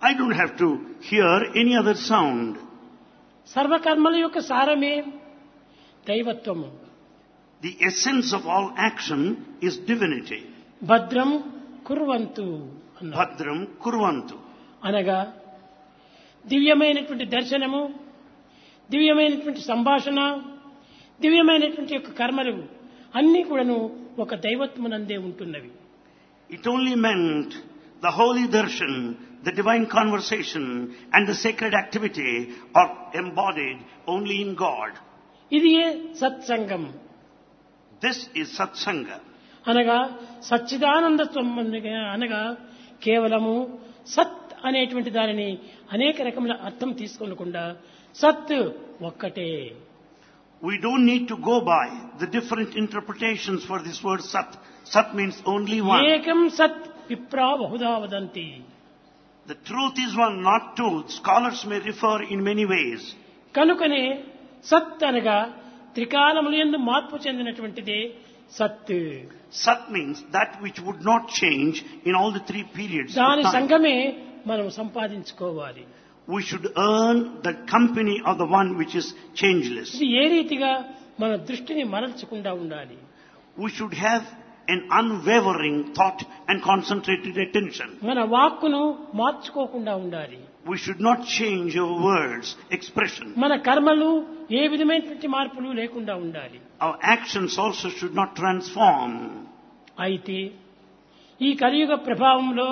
I don't have to hear any other sound. సర్వకర్మల యొక్క సారమే దైవత్వము. The essence of all action is divinity. భద్రం కుర్వంతు అన్నారు. Bhadram kurvantu. అనగా దివ్యమైనటువంటి దర్శనము, దివ్యమైనటువంటి సంభాషణ, దివ్యమైనటువంటి యొక్క కర్మలు అన్నీ కూడాను ఒక దైవత్వమునందే ఉంటున్నవి. It only meant the holy darshan, the divine conversation and the sacred activity are embodied only in God. ఇది సత్సంగం. This is satsanga. అనగా సచ్చిదానందత్వం అనగా కేవలము సత్ అనేటువంటి దానిని అనేక రకముల అర్థం తీసుకోకుండా సత్ ఒక్కటే. We don't need to go by the different interpretations for this word sat. Sat means only one. ఏకం సత్ విప్రా బహుధా వదంతి. The truth is one, not two. Scholars may refer in many ways. కనుకనే సత్ అనగా త్రికాలములందు మార్పు చెందినటువంటిదే సత్. Sat means that which would not change in all the three periods of దాని time. సంగమే మనం సంపాదించుకోవాలి. We should earn the company of the one which is changeless. ఇది ఏ రీతిగా మన దృష్టిని మరల్చకుండా ఉండాలి. We should have an unwavering thought and concentrated attention. మన వాక్కును మార్చుకోకుండా ఉండాలి. We should not change our words, expression. మన కర్మలు ఏ విధమైనటువంటి మార్పులు లేకుండా ఉండాలి. Our actions also should not transform. అయితే ఈ కలియుగ ప్రభావంలో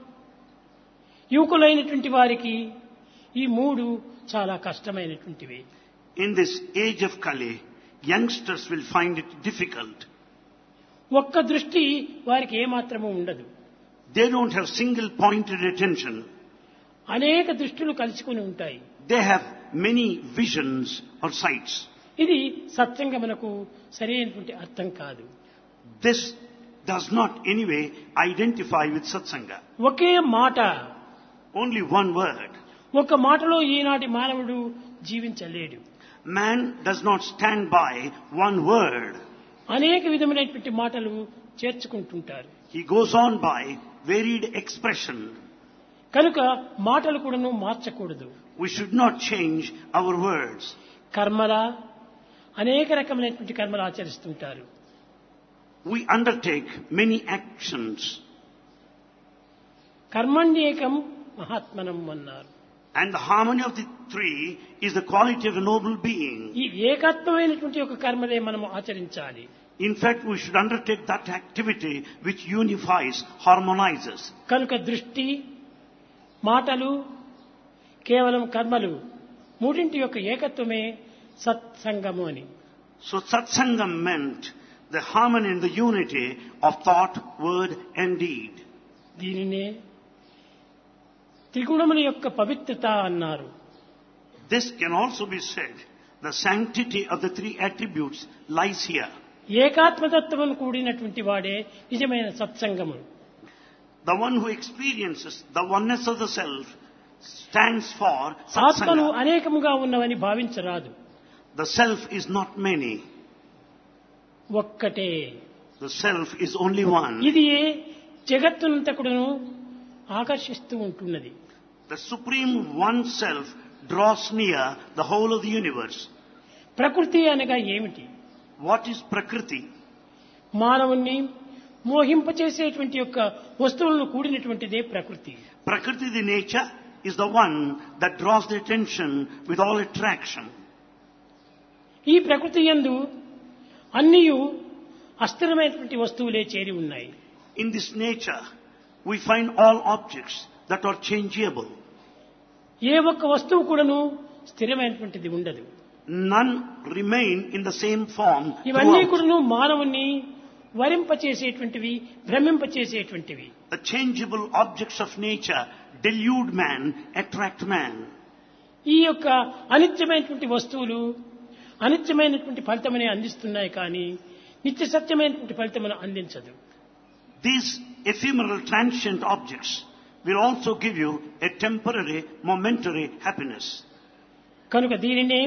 యువకులైనటువంటి వారికి ఈ మూడు చాలా కష్టమైనటువంటివి. In this age of Kali, youngsters will find it difficult. ఒక్క దృష్టి వారికి ఏమాత్రము ఉండదు. They don't have single pointed attention. అనేక దృష్టిలు కలుసుకుని ఉంటాయి. They have many visions or sights. ఇది సత్సంగమునకు సరైనటువంటి అర్థం కాదు. This does not anyway identify with satsanga. ఒకే మాట, Only one word. ఒక మాటలో ఈనాటి మానవుడు జీవించలేడు. Man does not stand by one word. అనేక విధమైనటువంటి మాటలు చేర్చుకుంటుంటారు. He goes on by varied expression. కనుక మాటలు కూడాను మార్చకూడదు. We should not change our words. కర్మల అనేక రకమైనటువంటి కర్మలు ఆచరిస్తుంటారు. We undertake many actions. కర్మణ్యేకం మహాత్మనం అన్నారు. And the harmony of the three is the quality of a noble being. ఈ ఏకత్వమైనటువంటి ఒక కర్మలే మనము ఆచరించాలి. In fact, we should undertake that activity which unifies, harmonizes. కనుక దృష్టి, మాటలు, కేవలం కర్మలు మూడింటి యొక్క ఏకత్వమే సత్సంగము అని. So satsangam meant the harmony and the unity of thought, word and deed. దీనినే త్రిగుణముల యొక్క పవిత్రత అన్నారు. This can also be said, the sanctity of the three attributes lies here. ఏకాత్మతత్వము కూడినటువంటి వాడే నిజమైన సత్సంగము. The one who experiences the oneness of the self stands for ఆత్మలు satsanga. అనేకముగా ఉన్నవని భావించరాదు. The self is not many. ఒక్కటే. The self is only one. ఇది జగత్తునంతకుడును ఆకర్షిస్తూ ఉంటున్నది. The supreme one self draws near the whole of the universe. ప్రకృతి అనగా ఏమిటి? What is Prakriti? మానవుణ్ణి మోహింపచేసేటువంటి యొక్క వస్తువులను కూడినటువంటిదే ప్రకృతి. Prakriti, the nature, is the one that draws the attention with all attraction. ఈ ప్రకృతి యందు అన్నియు అస్థిరమైనటువంటి వస్తువులే చేరి ఉన్నాయి. In this nature, we find all objects that are changeable. ఏ ఒక్క వస్తువు కూడాను స్థిరమైనటువంటిది ఉండదు. None remain in the same form ఇవన్నీ throughout. కూడాను మానవుని వరింపచేసేటువంటివి, భ్రమింపచేసేటువంటివి. The changeable objects of nature delude man, attract man. ఈ యొక్క అనిత్యమైనటువంటి వస్తువులు అనిత్యమైనటువంటి ఫలితమనే అందిస్తున్నాయి కానీ నిత్య సత్యమైనటువంటి ఫలితమును అందించదు. These ephemeral transient objects will also give you a temporary, momentary happiness. కనుక దీనినే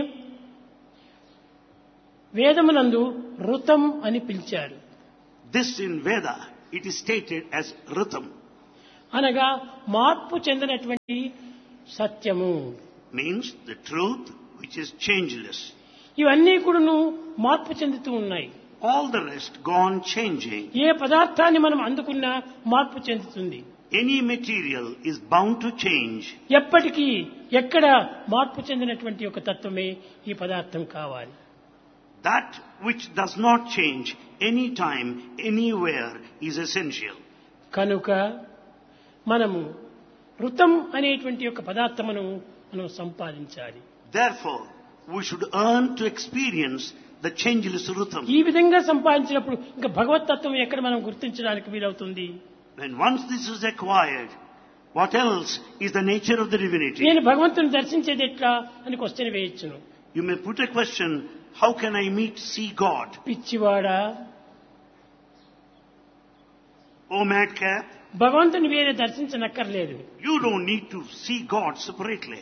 వేదమునందు ఋతం అని పిలిచారు. This in Veda, it is stated as Ritam. అనగా మార్పు చెందినటువంటి సత్యము. Means the truth which is changeless. ఇవన్నీ కూడాను మార్పు చెందుతూ ఉన్నాయి. All the rest gone changing. ఏ పదార్థాన్ని మనం అందుకున్నా మార్పు చెందుతుంది. Any material is bound to change. ఎప్పటికీ ఎక్కడ మార్పు చెందినటువంటి ఒక తత్వమే ఈ పదార్థం కావాలి. That which does not change anytime, anywhere is essential. కనుక మనము ఋతం అనేటువంటి ఒక పదార్థమును మనం సంపాదించాలి. Therefore, we should earn to experience the changeless Rutam. ఈ విధంగా సంపాదించినప్పుడు ఇంకా భగవతత్వం ఎక్కడ మనం గుర్తించడానికి వీలవుతుంది? When once this is acquired, what else is the nature of the divinity? నేను భగవంతుని దర్శించేది ఎట్లా అని question వేయొచ్చును. You may put a question, how can I see God? పిచ్చివాడా, Oh madcap, భగవంతుని వేరే దర్శించనక్కర్లేదు. you don't need to see God separately.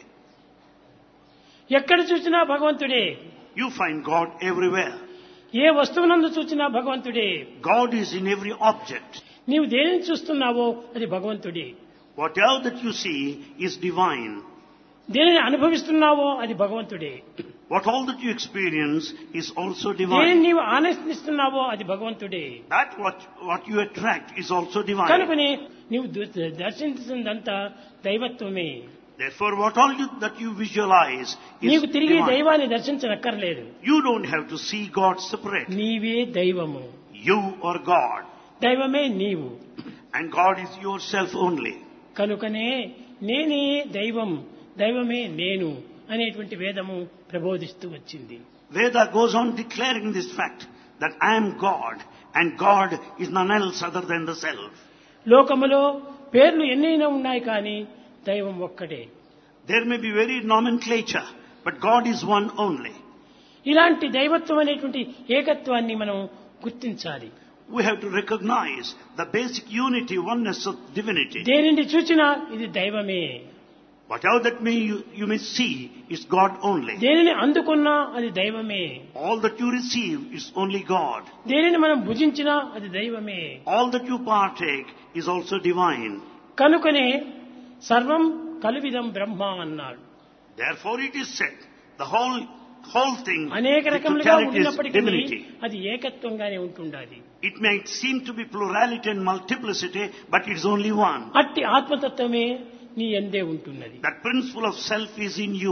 ఎక్కడ చూసినా భగవంతుడే. You find God everywhere. ఏ వస్తువునందు చూసినా భగవంతుడే. God is in every object. నీవు దేనిని చూస్తున్నావో అది భగవంతుడే. Whatever that you see is divine. దేనిని అనుభవిస్తున్నావో అది భగవంతుడే. What all that you experience is also దేనిని divine. నీవు ఆనందిస్తున్నావో అది భగవంతుడే. That what you attract is also divine. కనుకనే నీవు దర్శించిందంతా దైవత్వమే. Therefore, what all that you visualize is నీకు తిరిగి divine. దైవాన్ని దర్శించనక్కర్లేదు. You don't have to see God separate. నీవే దైవము. You are God. దైవమే నీవు. And God is yourself only. కనుకనే నేనే దైవం, దైవమే నేను అనేటువంటి వేదము ప్రబోధిస్తూ వచ్చింది. Veda goes on declaring this fact that I am God and God is none else other than the self. లోకములో పేర్లు ఎన్నైనా ఉన్నాయి కానీ దైవం ఒక్కటే. There may be varied nomenclature, but God is one only. ఇలాంటి దైవత్వం అనేటువంటి ఏకత్వాన్ని మనం గుర్తించాలి. We have to recognize the basic unity, oneness of divinity. దేనిని చూచినా ఇది దైవమే. Whatever that you may see is God only. దేనిని అందుకున్నా అది దైవమే. All that you receive is only God. దేనిని మనం భుజించినా అది దైవమే. All that you partake is also divine. కనుకనే సర్వం కలువిదం బ్రహ్మ అన్నాడు. Therefore it is said, the whole thing, అనేక the రకములుగా totality is ఉన్నప్పటికీ divinity. అది ఏకత్వంగానే ఉంటుండాలి. It might seem to be plurality and multiplicity, but it is only one. అట్టి ఆత్మతత్వమే నీ యందే ఉంటున్నది. That principle of self is in you.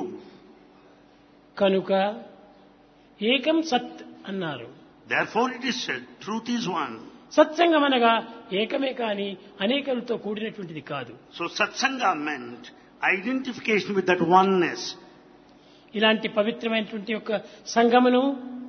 కనుక ఏకం సత్ అన్నారు. Therefore it is said, truth is one. సత్సంగం అనగా ఏకమే కాని అనేకలతో కూడినటువంటిది కాదు. So satsanga meant identification with that oneness. ఇలాంటి పవిత్రమైనటువంటి ఒక సంఘమును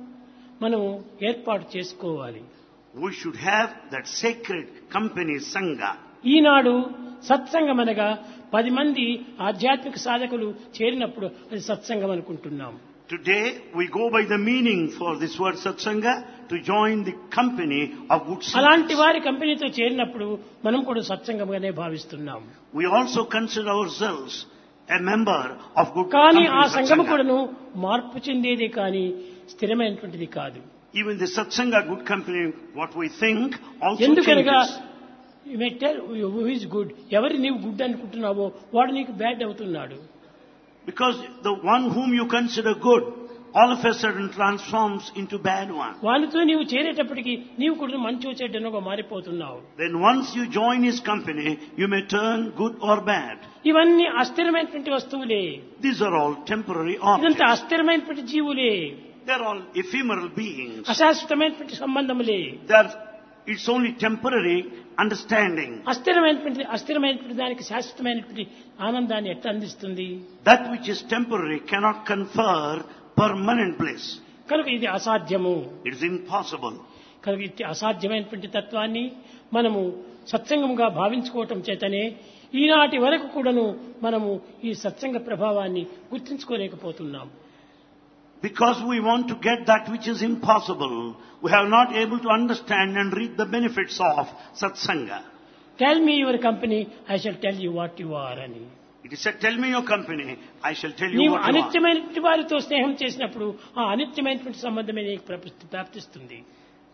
మనం ఏర్పాటు చేసుకోవాలి. We should have that sacred company, Sangha. ఈనాడు సత్సంగం అనగా 10 మంది ఆధ్యాత్మిక సాధకులు చేరినప్పుడు అది సత్సంగం అనుకుంటున్నాం. Today we go by the meaning for this word satsanga to join the company of good అలాంటి saints. వారి కంపెనీతో చేరినప్పుడు మనం కూడా సత్సంగంగానే భావిస్తున్నాం. We also consider ourselves a member of good కానీ company, ఆ సంఘము satsanga. కూడాను మార్పు చెందేదే కానీ స్థిరమైనటువంటిది కాదు. Even the satsanga, good company, what we think also ఎందుకనగా changes. You may tell who is good, ఎవరు నీవు గుడ్ అనుకుంటున్నావో వాడు నీకు బ్యాడ్ అవుతున్నాడు. Because the one whom you consider good, all of a sudden transforms into bad one. వాళ్ళతో నీవు చేరేటప్పటికి నీవు కూడా మంచి చెడ్డనుగా మారిపోతున్నావు. Then once you join his company, you may turn good or bad. ఇవన్నీ అస్థిరమైనటువంటి వస్తువులే. These are all temporary ఇదంతా objects. అస్థిరమైనటువంటి జీవులే. They're all ephemeral beings. అశాశ్వతమైనటువంటి సంబంధములే. It's only temporary understanding. అస్థిరమైనటువంటి దానికి శాశ్వతమైనటువంటి ఆనందాన్ని ఎట్లా అందిస్తుంది? That which is temporary cannot confer permanent bliss. కనుక ఇది అసాధ్యము. It is impossible. కనుక ఇది అసాధ్యమైనటువంటి తత్వాన్ని మనము సత్సంగముగా భావించుకోవటం చేతనే ఈనాటి వరకు కూడాను మనము ఈ సత్సంగ ప్రభావాన్ని గుర్తించుకోలేకపోతున్నాం. Because we want to get that which is impossible, we have not able to understand and reap the benefits of satsanga. Tell me your company, I shall tell you what you are అని. It is said, tell me your company, I shall tell you నీవు what you are. అనిత్యమైనటువంటి వారితో స్నేహం చేసినప్పుడు ఆ అనిత్యమైనటువంటి సంబంధమే నీకు ప్రాప్తిస్తుంది.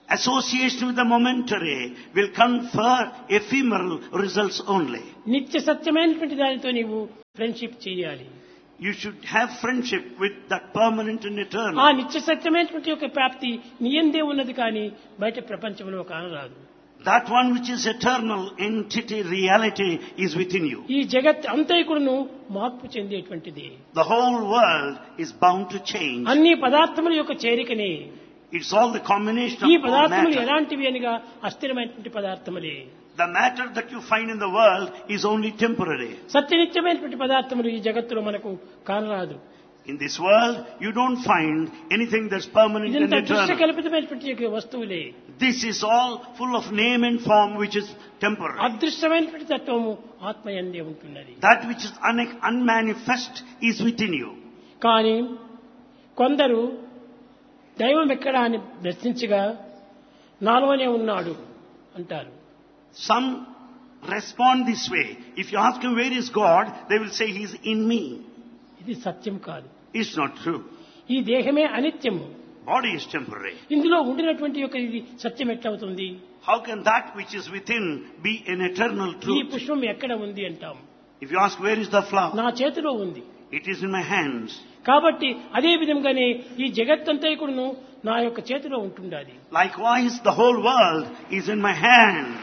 Association with the momentary will confer ephemeral results only. నిత్య సత్యమైనటువంటి దానితో నీవు ఫ్రెండ్షిప్ చేయాలి. You should have friendship with that permanent and ఆ eternal. నిత్య సత్యమైనటువంటి యొక్క ప్రాప్తి నీ యందే ఉన్నది కానీ బయట ప్రపంచంలో కానరాదు. That one which is eternal entity, reality is within you. ఈ జగత్ అంతైకుడును మార్పు చెందేటువంటిది. The whole world is bound to change. అన్ని పదార్థముల యొక్క చేరికనే. It's all the combination ఈ of all పదార్థములు matter. ఎలాంటివి అనగా అస్థిరమైనటువంటి పదార్థములే. The matter that you find in the world is only temporary. సత్యనిత్యమైనటువంటి పదార్థములు ఈ జగత్తులో మనకు కానరాదు. In this world, you don't find anything that's permanent and ఇదంతా దృశ్య eternal. కల్పితమైనటువంటి యొక్క వస్తువులే. This is all full of name and form which is temporary. అదృశ్యమైనటువంటి తత్వము ఆత్మయందే ఉంటున్నది. That which is unmanifest is within you. కానీ కొందరు దైవం ఎక్కడ అని ప్రశ్నించగా నాలోనే ఉన్నాడు అంటారు. Some respond this way. If you ask him where is God, they will say he is in me. ఇది సత్యం కాదు. It's not true. ఈ దేహమే అనిత్యము. Body is temporary. ఇందులో ఉండినటువంటి యొక్క ఇది సత్యం ఎట్లవుతుంది? How can that which is within be an eternal ఈ truth? పుష్పం ఎక్కడ ఉంది అంటాం. If you ask where is the flower, నా చేతిలో ఉంది. it is in my hands. కాబట్టి అదే విధంగానే ఈ జగత్తంతా కూడాను నా యొక్క చేతిలో ఉంటుండాలి. Likewise, the whole world is in my hands.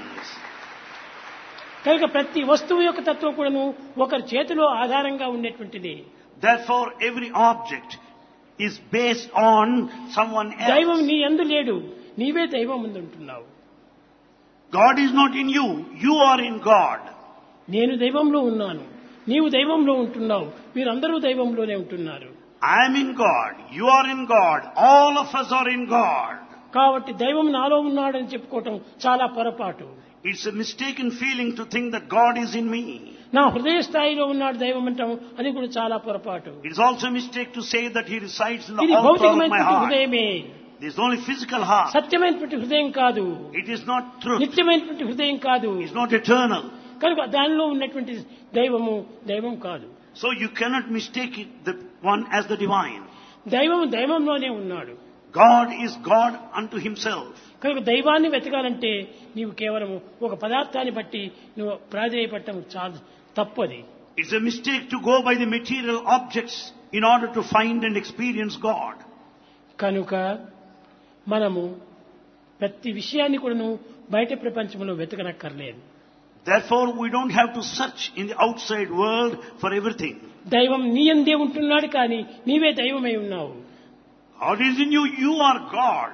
కనుక ప్రతి వస్తువు యొక్క తత్వం కూడాను ఒకరి చేతిలో ఆధారంగా ఉండేటువంటిది. Therefore, every object is based on someone దైవం else. నీ యందు లేడు, నీవే దైవం ముందు ఉంటున్నావు. God is not in you. You are in God. నేను దైవంలో ఉన్నాను, నీవు దైవంలో ఉంటున్నావు, మీరందరూ దైవంలోనే ఉంటున్నారు. I am in God. You are in God. All of us are in God. కాబట్టి దైవం నాలో ఉన్నాడని చెప్పుకోవటం చాలా పొరపాటు. It's a mistaken feeling to think that God is in me. నా హృదయ స్థాయిలో ఉన్నాడు దైవం అంటాం, అది కూడా చాలా పొరపాటు. It's also a mistake to say that He resides in the ఇది altar of my భౌతికమైనటువంటి heart. హృదయమే, This is only physical heart. సత్యమైనటువంటి హృదయం కాదు, It is not truth. నిత్యమైనటువంటి హృదయం కాదు. It's not eternal. కనుక దానిలో ఉన్నటువంటి దైవము దైవం కాదు. So you cannot mistake it, the one as the divine. దైవం దైవంలోనే ఉన్నాడు. God is God unto Himself. కనుక దైవాన్ని వెతకాలంటే నీవు కేవలం ఒక పదార్థాన్ని బట్టి నువ్వు ప్రాధేయపడటం చాలా తప్పది. It's a mistake to go by the material objects in order to find and experience God. కనుక మనము ప్రతి విషయాన్ని కూడాను బయట ప్రపంచంలో వెతకనక్కర్లేదు. Therefore, we don't have to search in the outside world for everything. దైవం నీ యందే ఉంటున్నాడు కానీ నీవే దైవమై ఉన్నావు. God is in you. You are God.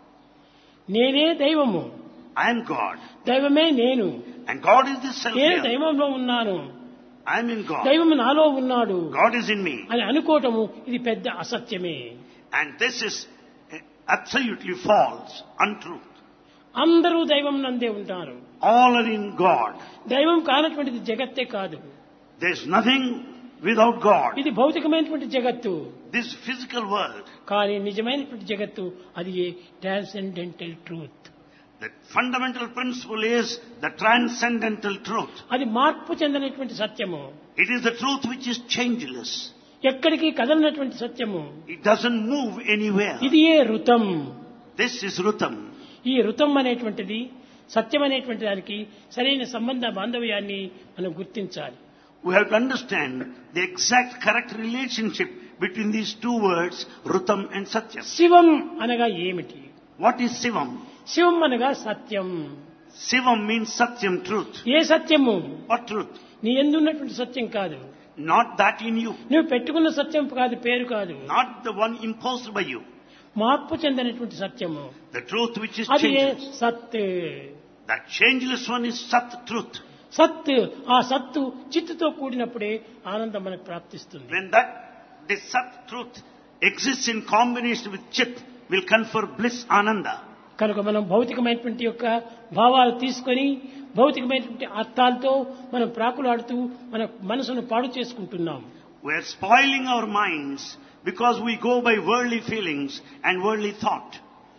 నేనే దైవము, I am God. దైవమే నేను, And God is the self నేను here. దైవంలో ఉన్నాను, I am in God. దైవము నాలో ఉన్నాడు God is in me. అని అనుకోవటము ఇది పెద్ద అసత్యమే. And this is absolutely false, untruth. అందరూ దైవం నందే ఉంటారు. All are in God. దైవం కానటువంటిది జగత్తే కాదు. There's nothing without God. ఇది భౌతికమైనటువంటి జగత్తు. This physical world, కానీ నిజమైనటువంటి జగత్తు అది transcendental truth. the fundamental principle is the transcendental truth. అది మార్పు చెందినటువంటి సత్యము. It is the truth which is changeless. ఎక్కడికి కదలనటువంటి సత్యము. It doesn't move anywhere. ఇది ఏ ఋతం. This is Rutam. ఈ ఋతం అనేటువంటిది సత్యం అనేటువంటి దానికి సరైన సంబంధ బాంధవ్యాన్ని మనం గుర్తించాలి. We have to understand the exact correct relationship between these two words, Rutam and Satyam. శివం అనగా ఏమిటి? What is Sivam? శివం అనగా సత్యం. Sivam means Satyam, truth. ఏ సత్యము? What truth? నీ యందు ఉన్నటువంటి సత్యం కాదు, Not that in you. నువ్వు పెట్టుకున్న సత్యం కాదు, పేరు కాదు. Not the one imposed by you. మార్పు చెందినటువంటి సత్యము The truth which is అది changeless. సత్. That changeless one is Sat, truth. సత్, ఆ సత్తు చిత్తుతో కూడినప్పుడే ఆనందం మనకు ప్రాప్తిస్తుంది. When this Sat, truth exists in combination with Chit, will confer bliss, Ananda. కనుక మనం భౌతికమైనటువంటి యొక్క భావాలు తీసుకొని భౌతికమైనటువంటి అర్థాలతో మనం ప్రాకులాడుతూ మన మనసును పాడు చేసుకుంటున్నాం. We are spoiling our minds because we go by worldly feelings and worldly thought.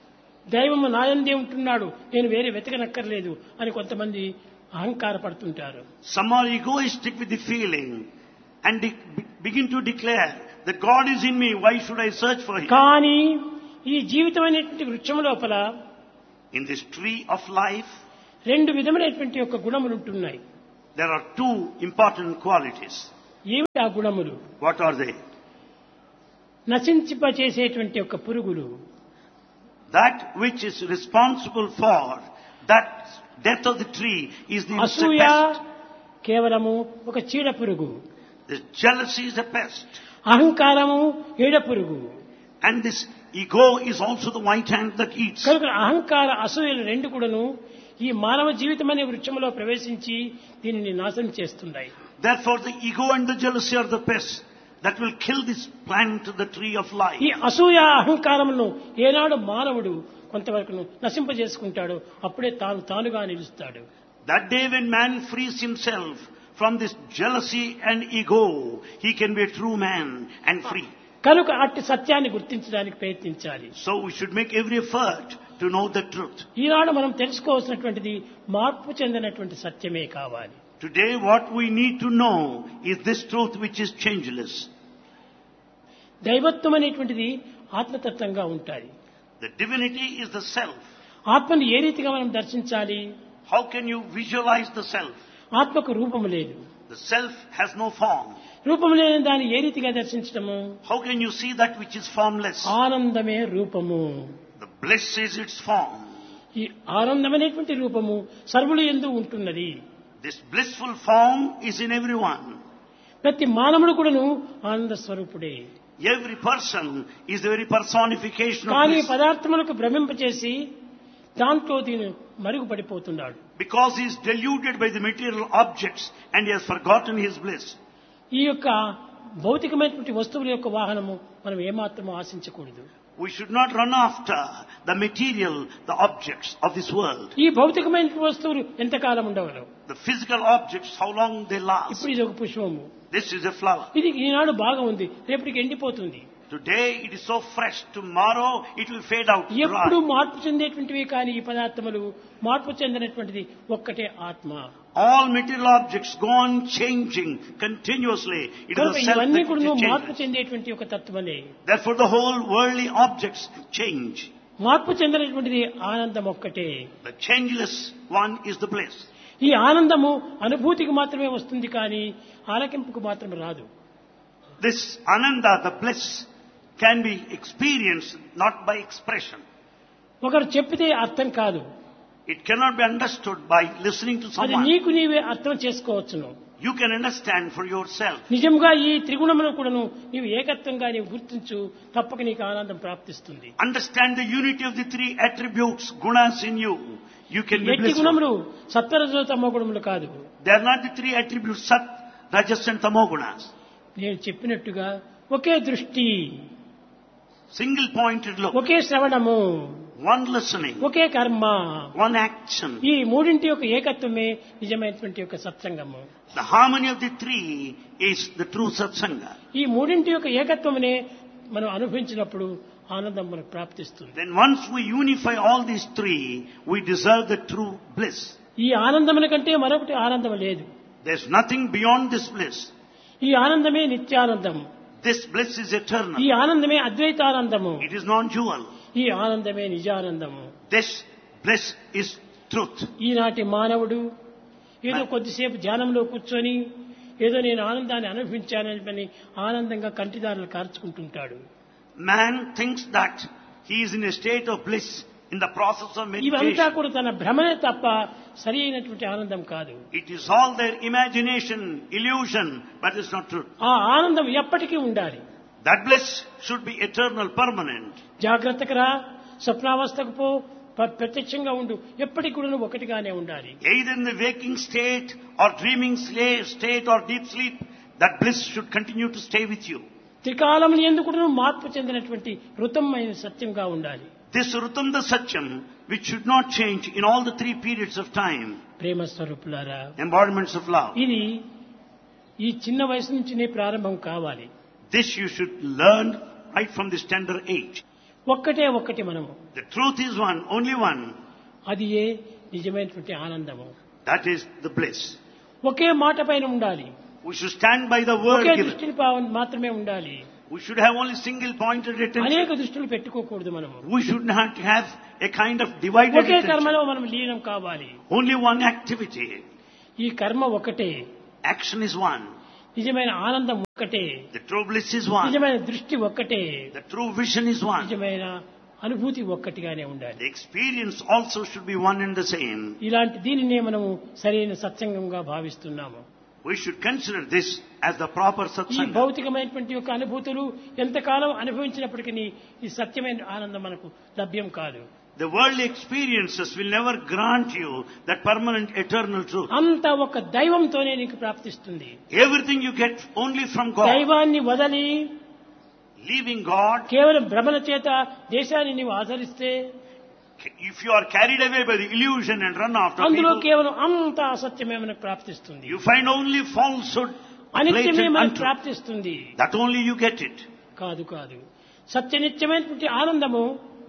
దైవము నాయందే ఉంటున్నాడు, నేను వేరే వెతకనక్కర్లేదు అని కొంతమంది అహంకారపడుతుంటారు. Some are egoistic with the feeling and begin to declare that God is in me, why should I search for Him? కానీ ఈ జీవితం అనేటువంటి వృక్షం లోపల In this tree of life, రెండు విధములైనటువంటి యొక్క గుణములు ఉంటున్నాయి. there are two important qualities. ఏమిటి ఆ గుణములు? What are they? నశించిపచేసేటువంటి యొక్క పురుగులు, That which is responsible for that death of the tree is the అసూయ pest. కేవలము ఒక చీడ పురుగు, This jealousy is a pest. అహంకారము ఏడ పురుగు. And this ego is also the white ant that eats. కనుక అహంకార అసూయలు రెండు కూడాను ఈ మానవ జీవితం అనే వృక్షంలో ప్రవేశించి దీనిని నాశనం చేస్తున్నాయి. Therefore the ego and the jealousy are the pests that will kill this plant, the tree of life. ఈ అసూయ అహంకారమును ఏనాడు మానవుడు కొంతవరకు నశింపజేసుకుంటాడో అప్పుడే తానుగా నిలుస్తాడు. That day when man frees himself from this jealousy and ego, he can be a true man and free. కనుక అట్టి సత్యాన్ని గుర్తించడానికి ప్రయత్నించాలి. So we should make every effort to know the truth. ఈనాడు మనం తెలుసుకోవాల్సినటువంటిది మార్పు చెందినటువంటి సత్యమే కావాలి. Today what we need to know is this truth which is changeless. దైవత్వం అనేటువంటిది ఆత్మతత్వంగా ఉంటుంది. The divinity is the self. ఆత్మను ఏ రీతిగా మనం దర్శించాలి? How can you visualize the self? ఆత్మకు రూపము లేదు. The self has no form. రూపము లేని దాన్ని ఏ రీతిగా దర్శించటము? How can you see that which is formless? ఆనందమే రూపము. The bliss is its form. ఈ ఆనందమైనటువంటి రూపము సర్వులు యందు ఉంటున్నది. This blissful form is in everyone. ప్రతి మానవుడు కూడాను ఆనంద స్వరూపుడే. Every person is the very personification of కానీ bliss. పదార్థములకు భ్రమింపచేసి దాంట్లో దీని మరుగుపడిపోతున్నాడు. Because he is deluded by the material objects and he has forgotten his bliss. ఈ యొక్క భౌతికమైనటువంటి వస్తువుల యొక్క వాహనము మనం ఏమాత్రము ఆశించకూడదు. We should not run after the material, the objects of this world. ఈ భౌతికమైన వస్తువులు ఎంతకాలం ఉండగలవు? The physical objects, how long they last. ఇప్పుడు ఇది ఒక పుష్పము, This is a flower. ఇది ఈనాడు బాగా ఉంది, రేపటికి ఎండిపోతుంది. Today it is so fresh, tomorrow it will fade out. ఎప్పుడు Dry. మార్పు చెందేటువంటివి కానీ ఈ పదార్థములు మార్పు చెందినటువంటిది ఒక్కటే ఆత్మ. All material objects go on changing continuously. It is కనుక the self ఇవన్నీ that కూడా which is మార్పు changeless. చెందేటువంటి ఒక తత్వమే. Therefore the whole worldly objects change. మార్పు చెందినటువంటిది ఆనందం ఒక్కటే. The changeless one is the bliss. ఈ ఆనందము అనుభూతికి మాత్రమే వస్తుంది కానీ ఆలకింపుకు మాత్రం రాదు. This ananda, the bliss, can be experienced not by expression. ఒకరు చెప్పితే అర్థం కాదు, It cannot be understood by listening to అది someone. నీకు నీవే అర్థం చేసుకోవచ్చును. You can understand for yourself. నిజంగా ఈ త్రిగుణములను కూడాను నీవు ఏకత్వంగా నీవు గుర్తించు, తప్పక నీకు ఆనందం ప్రాప్తిస్తుంది. Understand the unity of the three attributes, gunas in you. You can be ఎట్టి blissful. గుణములు సత్వరజో తమో గుణములు కాదు. They are not the three attributes, sat, rajas and tamogunas. నేను చెప్పినట్టుగా ఒకే దృష్టి, Single pointed look, ఒకే శ్రవణము, one listening, ఒకే కర్మ, one action. ఈ మూడింటి యొక్క ఏకత్వమే నిజమైనటువంటి యొక్క సత్సంగము. The harmony of the three is the true satsanga. ఈ మూడింటి యొక్క ఏకత్వమునే మనం అనుభవించినప్పుడు ఆనందం మనకు ప్రాప్తిస్తుంది. Then once we unify all these three, we deserve the true bliss. ఈ ఆనందముల కంటే మరొకటి ఆనందం లేదు. There's nothing beyond this bliss. ఈ ఆనందమే నిత్యానందం. This bliss is eternal. ఈ ఆనందమే అద్వైతానందము. It is non-dual. ఈ ఆనందమే నిజానందము. This bliss is truth. ఈనాటి మానవుడు ఏదో కొద్దిసేపు ధ్యానంలో కూర్చొని ఏదో నేను ఆనందాన్ని అనుభవించానని ఆనందంగా కంటిదారులు కార్చుకుంటుంటాడు. Man thinks that he is in a state of bliss in the process of ఇవంతా meditation. కూడా తన భ్రమనే తప్ప సరి అయినటువంటి ఆనందం కాదు. It is all their imagination, illusion, but it's not truth. ఆ ఆనందం ఎప్పటికీ ఉండాలి. That bliss should be eternal, permanent. జాగ్రత్తగా రా, స్వప్నావస్థకు పో, ప్రత్యక్షంగా ఉండు, ఎప్పటికి కూడా ఒకటిగానే ఉండాలి. Either in the waking state or dreaming state or deep sleep, that bliss should continue to stay with you. త్రికాలం ఎందుకు మార్పు చెందినటువంటి ఋతమైన సత్యంగా ఉండాలి. This Rutamda Satyam, which should not change in all the three periods of time, ప్రేమ స్వరూపులారా, embodiments of love. ఇది ఈ చిన్న వయసు నుంచినే ప్రారంభం కావాలి. This you should learn right from this tender age. ఒక్కటి మనము, The truth is one, only one. అది ఏ నిజమైనటువంటి ఆనందము. That is the bliss. ఒకే మాట పైన ఉండాలి, We should stand by the word okay given. దృష్టిని మాత్రమే ఉండాలి. We should have only single-pointed attention. అనేక దృష్టిలు పెట్టుకోకూడదు మనము. We should not have a kind of divided okay attention. కర్మలో మనం లీనం కావాలి. Only one activity. ఈ కర్మ ఒకటే, Action is one. నిజమైన ఆనందం ఒక్కటే, The true bliss is one. నిజమైన దృష్టి ఒక్కటే, The true vision is one. నిజమైన అనుభూతి ఒక్కటిగానే ఉండాలి. The experience also should be one and the same. ఇలాంటి దీనినే మనము సరైన సత్సంగంగా భావిస్తున్నాము. We should consider this as the proper ఈ satsanga. భౌతికమైనటువంటి యొక్క అనుభూతులు ఎంతకాలం అనుభవించినప్పటికీ ఈ సత్యమైన ఆనందం మనకు లభ్యం కాదు. The worldly experiences will never grant you that permanent eternal truth. అంతా ఒక దైవంతోనే నీకు ప్రాప్తిస్తుంది. Everything you get only from God. దైవాన్ని వదలి Leaving God, కేవలం భ్రమల చేత దేశాన్ని నీవు ఆచరిస్తే if you are carried away by the illusion and run after అందులో people, కేవలం అంత అసత్యమే మనకు ప్రాప్తిస్తుంది. you find only falsehood, అనిత్యమే blatant మనకు untruth. ప్రాప్తిస్తుంది. That only you get it. కాదు కాదు, సత్యనిత్యమైనటువంటి ఆనందము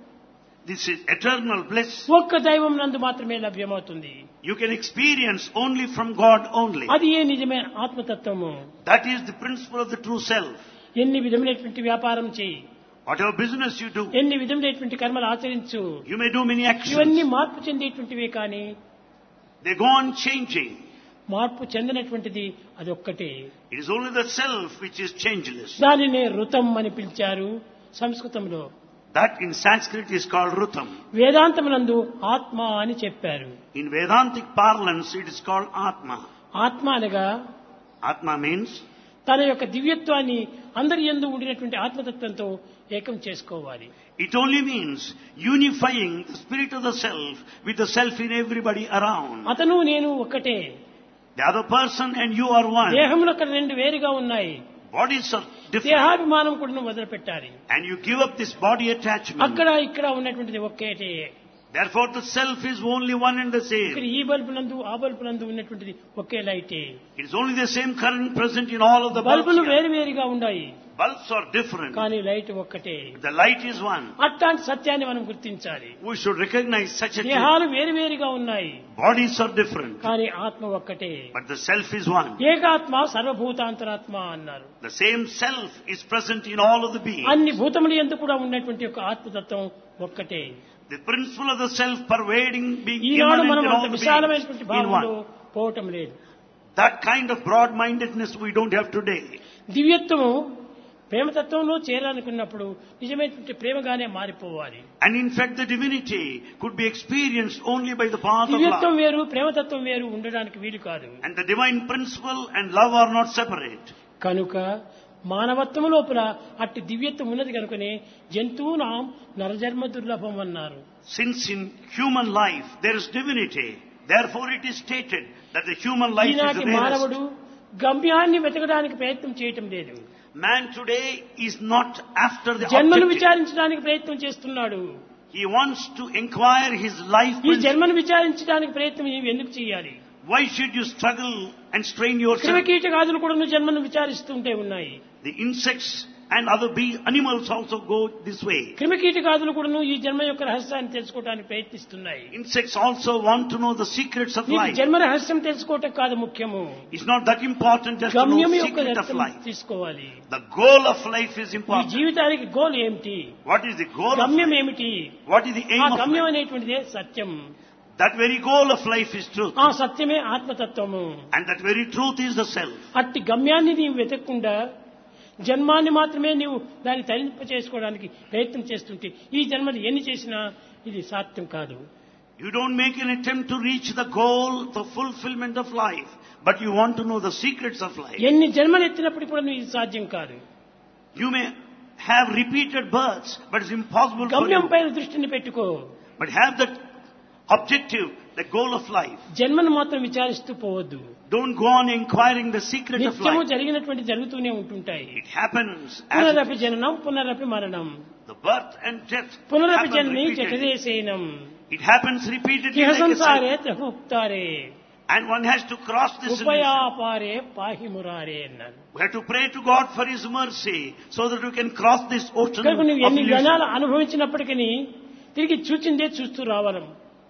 This is eternal bliss. ఒక్క దైవం నందు మాత్రమే లభ్యమవుతుంది. You can experience only from God only. అది ఏ నిజమైన ఆత్మతత్వము. That is the principle of the true self. ఎన్ని విధములైనటువంటి వ్యాపారం చేయి, Whatever business you do, ఎన్ని విధములైనటువంటి కర్మలు ఆచరించు, you may do many ఇవన్నీ actions. మార్పు చెందేటువంటివే కానీ They go on changing. మార్పు చెందినటువంటిది అది ఒక్కటే. It is only the self which is changeless. దానినే ఋతం అని పిలిచారు సంస్కృతంలో. That in Sanskrit is called Rutam. వేదాంతమునందు ఆత్మ అని చెప్పారు. In Vedantic parlance, it is called Atma. ఆత్మ అనగా Atma means తన యొక్క దివ్యత్వాన్ని అందరి యందు ఉండినటువంటి ఆత్మతత్వంతో ఏకం చేసుకోవాలి. it only means unifying the spirit of the self with the self in everybody around. అతను నేను ఒకటే. The other person and you are one. దేహములు అక్కడ రెండు వేరుగా ఉన్నాయి. Bodies are different. దేహాభిమానం కూడా వదిలిపెట్టాలి. And you give up this body attachment. అక్కడ ఇక్కడ ఉన్నటువంటిది ఒకేటే. Therefore the self is only one and the ఇక్కడ same. ఈ బల్బు నందు ఆ బల్బు నందు ఉన్నటువంటిది ఒకే లైటే. It is only the same current present in all of the bulbs బల్బులు here. వేరు వేరుగా ఉన్నాయి, Bulbs are different. కానీ లైట్ ఒక్కటే. The light is one. అట్లాంటి సత్యాన్ని మనం గుర్తించాలి. We should recognize such a truth. దేహాలు వేరు వేరుగా ఉన్నాయి, Bodies are different. కానీ ఆత్మ ఒక్కటే. But the self is one. ఏకాత్మ సర్వభూతాంతరాత్మ అన్నారు. The same self is present in all of the beings. అన్ని భూతములు యందు కూడా ఉన్నటువంటి యొక్క ఆత్మతత్వం ఒక్కటే. The principle of the self pervading, being Eenadu immanent మనం in అంత all the beings విశాలమైనటువంటి in భావంలో one. పోవటం లేదు. That kind of broad-mindedness we don't have today. దివ్యత్వము ప్రేమతత్వంలో చేరాలనుకున్నప్పుడు నిజమైనటువంటి ప్రేమగానే మారిపోవాలి. And in fact the divinity could be experienced only by the path of దివ్యత్వం love. వేరు ప్రేమతత్వం వేరు ఉండడానికి వీలు కాదు. And the divine principle and love are not separate. కనుక మానవత్వము లోపల అట్టి దివ్యత్వం ఉన్నది కనుకనే జంతువునాం నరజన్మ దుర్లభం అన్నారు. Since in human life there is divinity, therefore it is stated that the human life is ఈనాటి the మానవుడు rarest. గమ్యాన్ని వెతకడానికి ప్రయత్నం చేయటం లేదు. Man today is not after the జన్మను objective. విచారించడానికి ప్రయత్నం చేస్తున్నాడు. He wants to inquire his life ఈ principle. జన్మను విచారించడానికి ప్రయత్నం నీవు ఎందుకు చేయాలి? Why should you struggle and strain yourself? క్రిమికీటకాదులు కూడా నువ్వు జన్మను విచారిస్తుంటే ఉన్నాయి. The insects and other animals also go this way. క్రిమికీటకాదులు కూడా ఈ జన్మ యొక్క రహస్యాన్ని తెలుసుకోవడానికి ప్రయత్నిస్తున్నాయి. Insects also want to know the secrets of నీకు life. జన్మ రహస్యం తెలుసుకోవటం కాదు ముఖ్యము, It's not that important just to know గమ్యం the యొక్క secret of రహస్యం life. తీసుకోవాలి. The goal of life is ఈ important. జీవితానికి గోల్ ఏమిటి, What is the goal of గమ్యం life? ఏమిటి? What is the aim ఆ of గమ్యం life? అనేటువంటిదే Satyam. That very goal of life is truth. ఆ సత్యమే ఆత్మతత్వము. And that very truth is the self. అట్టి గమ్యాన్ని నీవు వెతకకుండా జన్మాన్ని మాత్రమే నీవు దాన్ని తరింప చేసుకోవడానికి ప్రయత్నం చేస్తుంటే ఈ జన్మలు ఎన్ని చేసినా ఇది సాధ్యం కాదు. You don't make an attempt to reach the goal, the fulfillment of life, but you want to know the secrets of life. ఎన్ని జన్మలు ఎత్తినప్పటికీ కూడా ఇది సాధ్యం కాదు. You may have repeated births, but it's impossible for గమ్యం you. పైన దృష్టిని పెట్టుకో. But have that objective, the goal of life. జన్మను మాత్రం విచారిస్తూ పోవద్దు. Don't go on inquiring the secret of నిత్యము life. జరిగినటువంటి జరుగుతూనే ఉంటుంటాయి. It happens as పునరపి జననం పునరపి మరణం, the birth and death పునరపి happen Janani repeatedly. జఠరేసేనం, It happens repeatedly ఇహ like a సంసారే cycle. త్రహుక్తారే, And one has to cross this illusion. ఉపయాపారే పాహి మురారే అన్నారు. We have to pray to God for His mercy so that we can cross this ocean కనుక నువ్వు of ఎన్ని illusion. జనాలు అనుభవించినప్పటికీ తిరిగి చూచిందే చూస్తూ రావడం,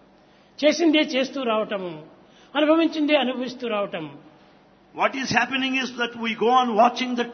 చేసిందే చేస్తూ రావటము, అనుభవించిందే అనుభవిస్తూ రావటం. What is happening is that we go on watching that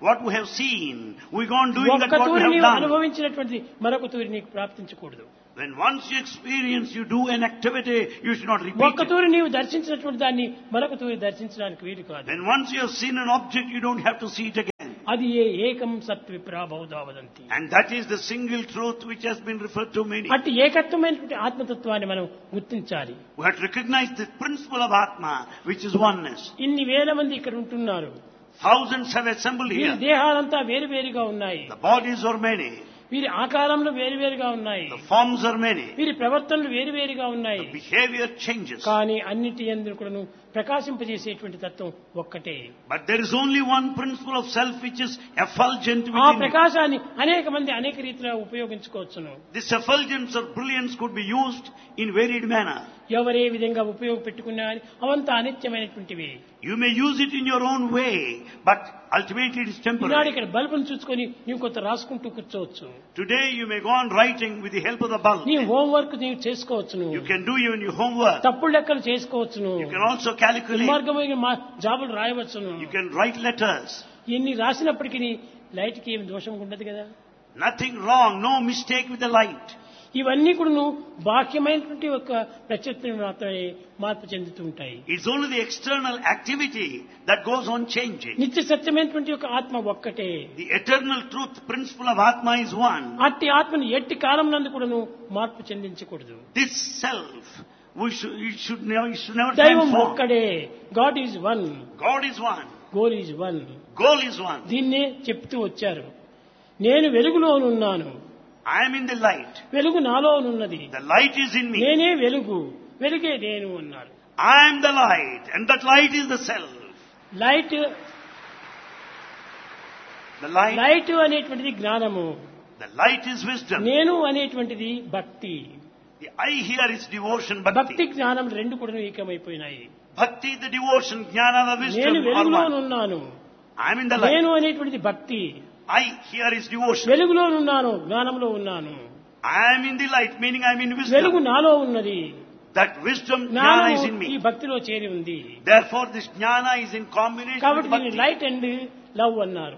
what we have seen, we go on doing that ఒక్క what we తూరి have నీవు done. అనుభవించినటువంటి మరొక తూరి నీకు ప్రాప్తించకూడదు. When once you experience, you do an activity, you should not repeat ఒక్క it. తూరి నీవు దర్శించినటువంటి దాన్ని మరొక తూరి దర్శించడానికి వీలు కాదు. When once you have seen an object, you don't have to see it again. అది ఏకం సత్ విప్రాబౌధా వదంతి. And that is the single truth which has been referred to many. అట్టి ఏకత్వమైనటువంటి ఆత్మతత్వాన్ని మనం గుర్తించాలి. We have to recognize the principle of Atma, which is oneness. ఇన్ని వేల మంది ఇక్కడ ఉంటున్నారు. Thousands have assembled వీరి here. దేహాలంతా వేరువేరుగా ఉన్నాయి. The bodies are many. వీరి ఆకారంలో వేరువేరుగా ఉన్నాయి. The forms are many. వీరి ప్రవర్తనలు వేరువేరుగా ఉన్నాయి. The behavior changes. కానీ అన్నిటి యందు కూడాను ప్రకాశింపజేసేటువంటి తత్వం ఒక్కటే. But there is only one principle of self which is effulgent ఆ within you. ప్రకాశాన్ని అనేక మంది అనేక రీతిలో ఉపయోగించుకోవచ్చును. This effulgence or brilliance could be used in varied manner. ఎవరే విధంగా ఉపయోగపెట్టుకున్నా అవంతా అనిత్యమైనటువంటివి. You may use it in your own way, but ultimately it is Eenadu temporary. ఇక్కడ బల్బును చూసుకొని నీవు కొంత రాసుకుంటూ కూర్చోవచ్చు. Today you may go on writing with the help of the bulb. నీ హోంవర్క్ నీవు చేసుకోవచ్చును. You can do even your homework. తప్పుడు లెక్కలు చేసుకోవచ్చును. You can also calculate. దుర్మార్గమైన జాబులు రాయవచ్చును. You can write letters. ఇన్ని రాసినప్పటికీ లైట్కి ఏమి దోషం ఉండదు కదా. Nothing wrong, no mistake with the light. ఇవన్నీ కూడా బాహ్యమైనటువంటి ఒక ప్రత్యుత్పత్తి మాత్రమే మార్పు చెందుతూ ఉంటాయి. It's only the external activity that goes on changing. నిత్య సత్యమైనటువంటి ఒక ఆత్మ ఒక్కటే. The eternal truth principle of Atma is one. అట్టి ఆత్మను ఎట్టి కాలం నందు కూడాను మార్పు చెందించకూడదు. This self, it should never దైవం transform. ఒక్కడే. God is one. God is one. Goal is one. Goal is one. దీన్నే చెప్తూ వచ్చారు. నేను వెలుగులోనున్నాను. I am in the light. వెలుగు నాలోనున్నది. The light is in me. నేనే వెలుగు, వెలుగే నేను అన్నారు. I am the light, and that light is the self. Light The light, light అనేటువంటిది జ్ఞానము. the light is wisdom. నేను అనేటువంటిది భక్తి. The I here is devotion, భక్తి bhakti. జ్ఞానం రెండు కూడా ఏకమైపోయినాయి. Bhakti, the devotion, jnana, the నేను wisdom are one. వెలుగులోనున్నాను. I am in the light. నేను అనేటువంటిది భక్తి. I here is devotion. వెలుగులోనున్నాను, జ్ఞానంలో ఉన్నాను. I am in the light, meaning I am in వెలుగు wisdom. నాలో ఉన్నది. That wisdom, jnana జ్ఞానం is in ఈ me. భక్తిలో చేరి ఉంది. Therefore, this jnana is in combination కాబట్టి with దీన్ని bhakti. లైట్ అండ్ లవ్ అన్నారు.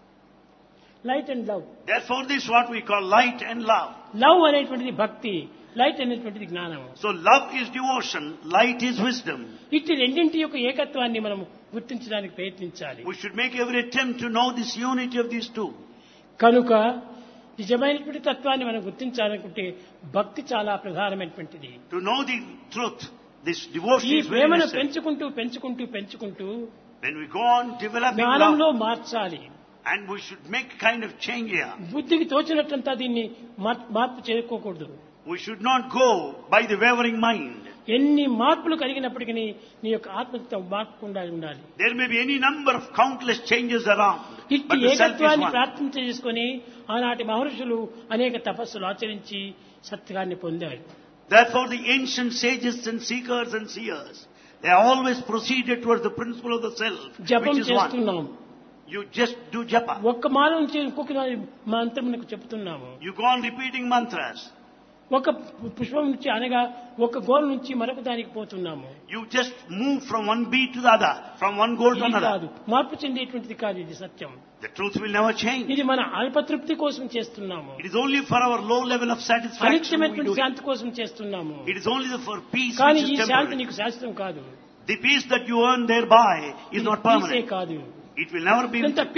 Light and love. Therefore, this is what we call light and love. Love అనేటువంటిది భక్తి, లైట్ అనేటువంటిది జ్ఞానం. So, love is devotion, light is wisdom. ఇట్టి రెండింటి యొక్క ఏకత్వాన్ని మనం గుర్తించడానికి ప్రయత్నించాలి. We should make every attempt to know this unity of these two. కనుక నిజమైనటువంటి తత్వాన్ని మనం గుర్తించాలనుకుంటే భక్తి చాలా ప్రధానమైనటువంటిది. To know the truth, this devotion ఈ is very ప్రేమను necessary. పెంచుకుంటూ When we go on developing జ్ఞానంలో love, మార్చాలి. and we should make kind of change here. బుద్ధికి తోచినట్టంతా దీన్ని మార్పు చేసుకోకూడదు. We should not go by the wavering mind. ఎన్ని మార్పులు కలిగినప్పటికీ నీ యొక్క ఆత్మతత్వం మార్పకుండా ఉండాలి. There may be any number of countless changes around, ఇట్టి but the self is ఏకత్వాన్ని one. ప్రార్థన చేసుకుని ఆనాటి మహర్షులు అనేక తపస్సులు ఆచరించి సత్యాన్ని పొందారు. Therefore, the ancient sages and seekers and seers, they always proceeded towards the principle of the self, జపం which is one. చేస్తున్నాం. You just do japa. ఒక్క మాల నుంచి ఇంకొక మంత్రమునకు చెప్తున్నాము. You go on repeating mantras. ఒక పుష్పం నుంచి అనగా ఒక గోల్ నుంచి మరొక దానికి పోతున్నాము. You just move from one beat to the other, from one goal to ఇది another. కాదు, మార్పు చెందేటువంటిది కాదు. ఇది సత్యం. The truth will never change. ఇది మన అల్పతృప్తి కోసం చేస్తున్నాము. It is only for our low level of satisfaction we అనిత్యమైనటువంటి do it. శాంతి కోసం చేస్తున్నాము. It is only for peace కానీ which ఈ is శాంతి temporary. నీకు శాశ్వతం కాదు. The peace that you earn thereby is not పీసే permanent. కాదు. It will never be. ఎంత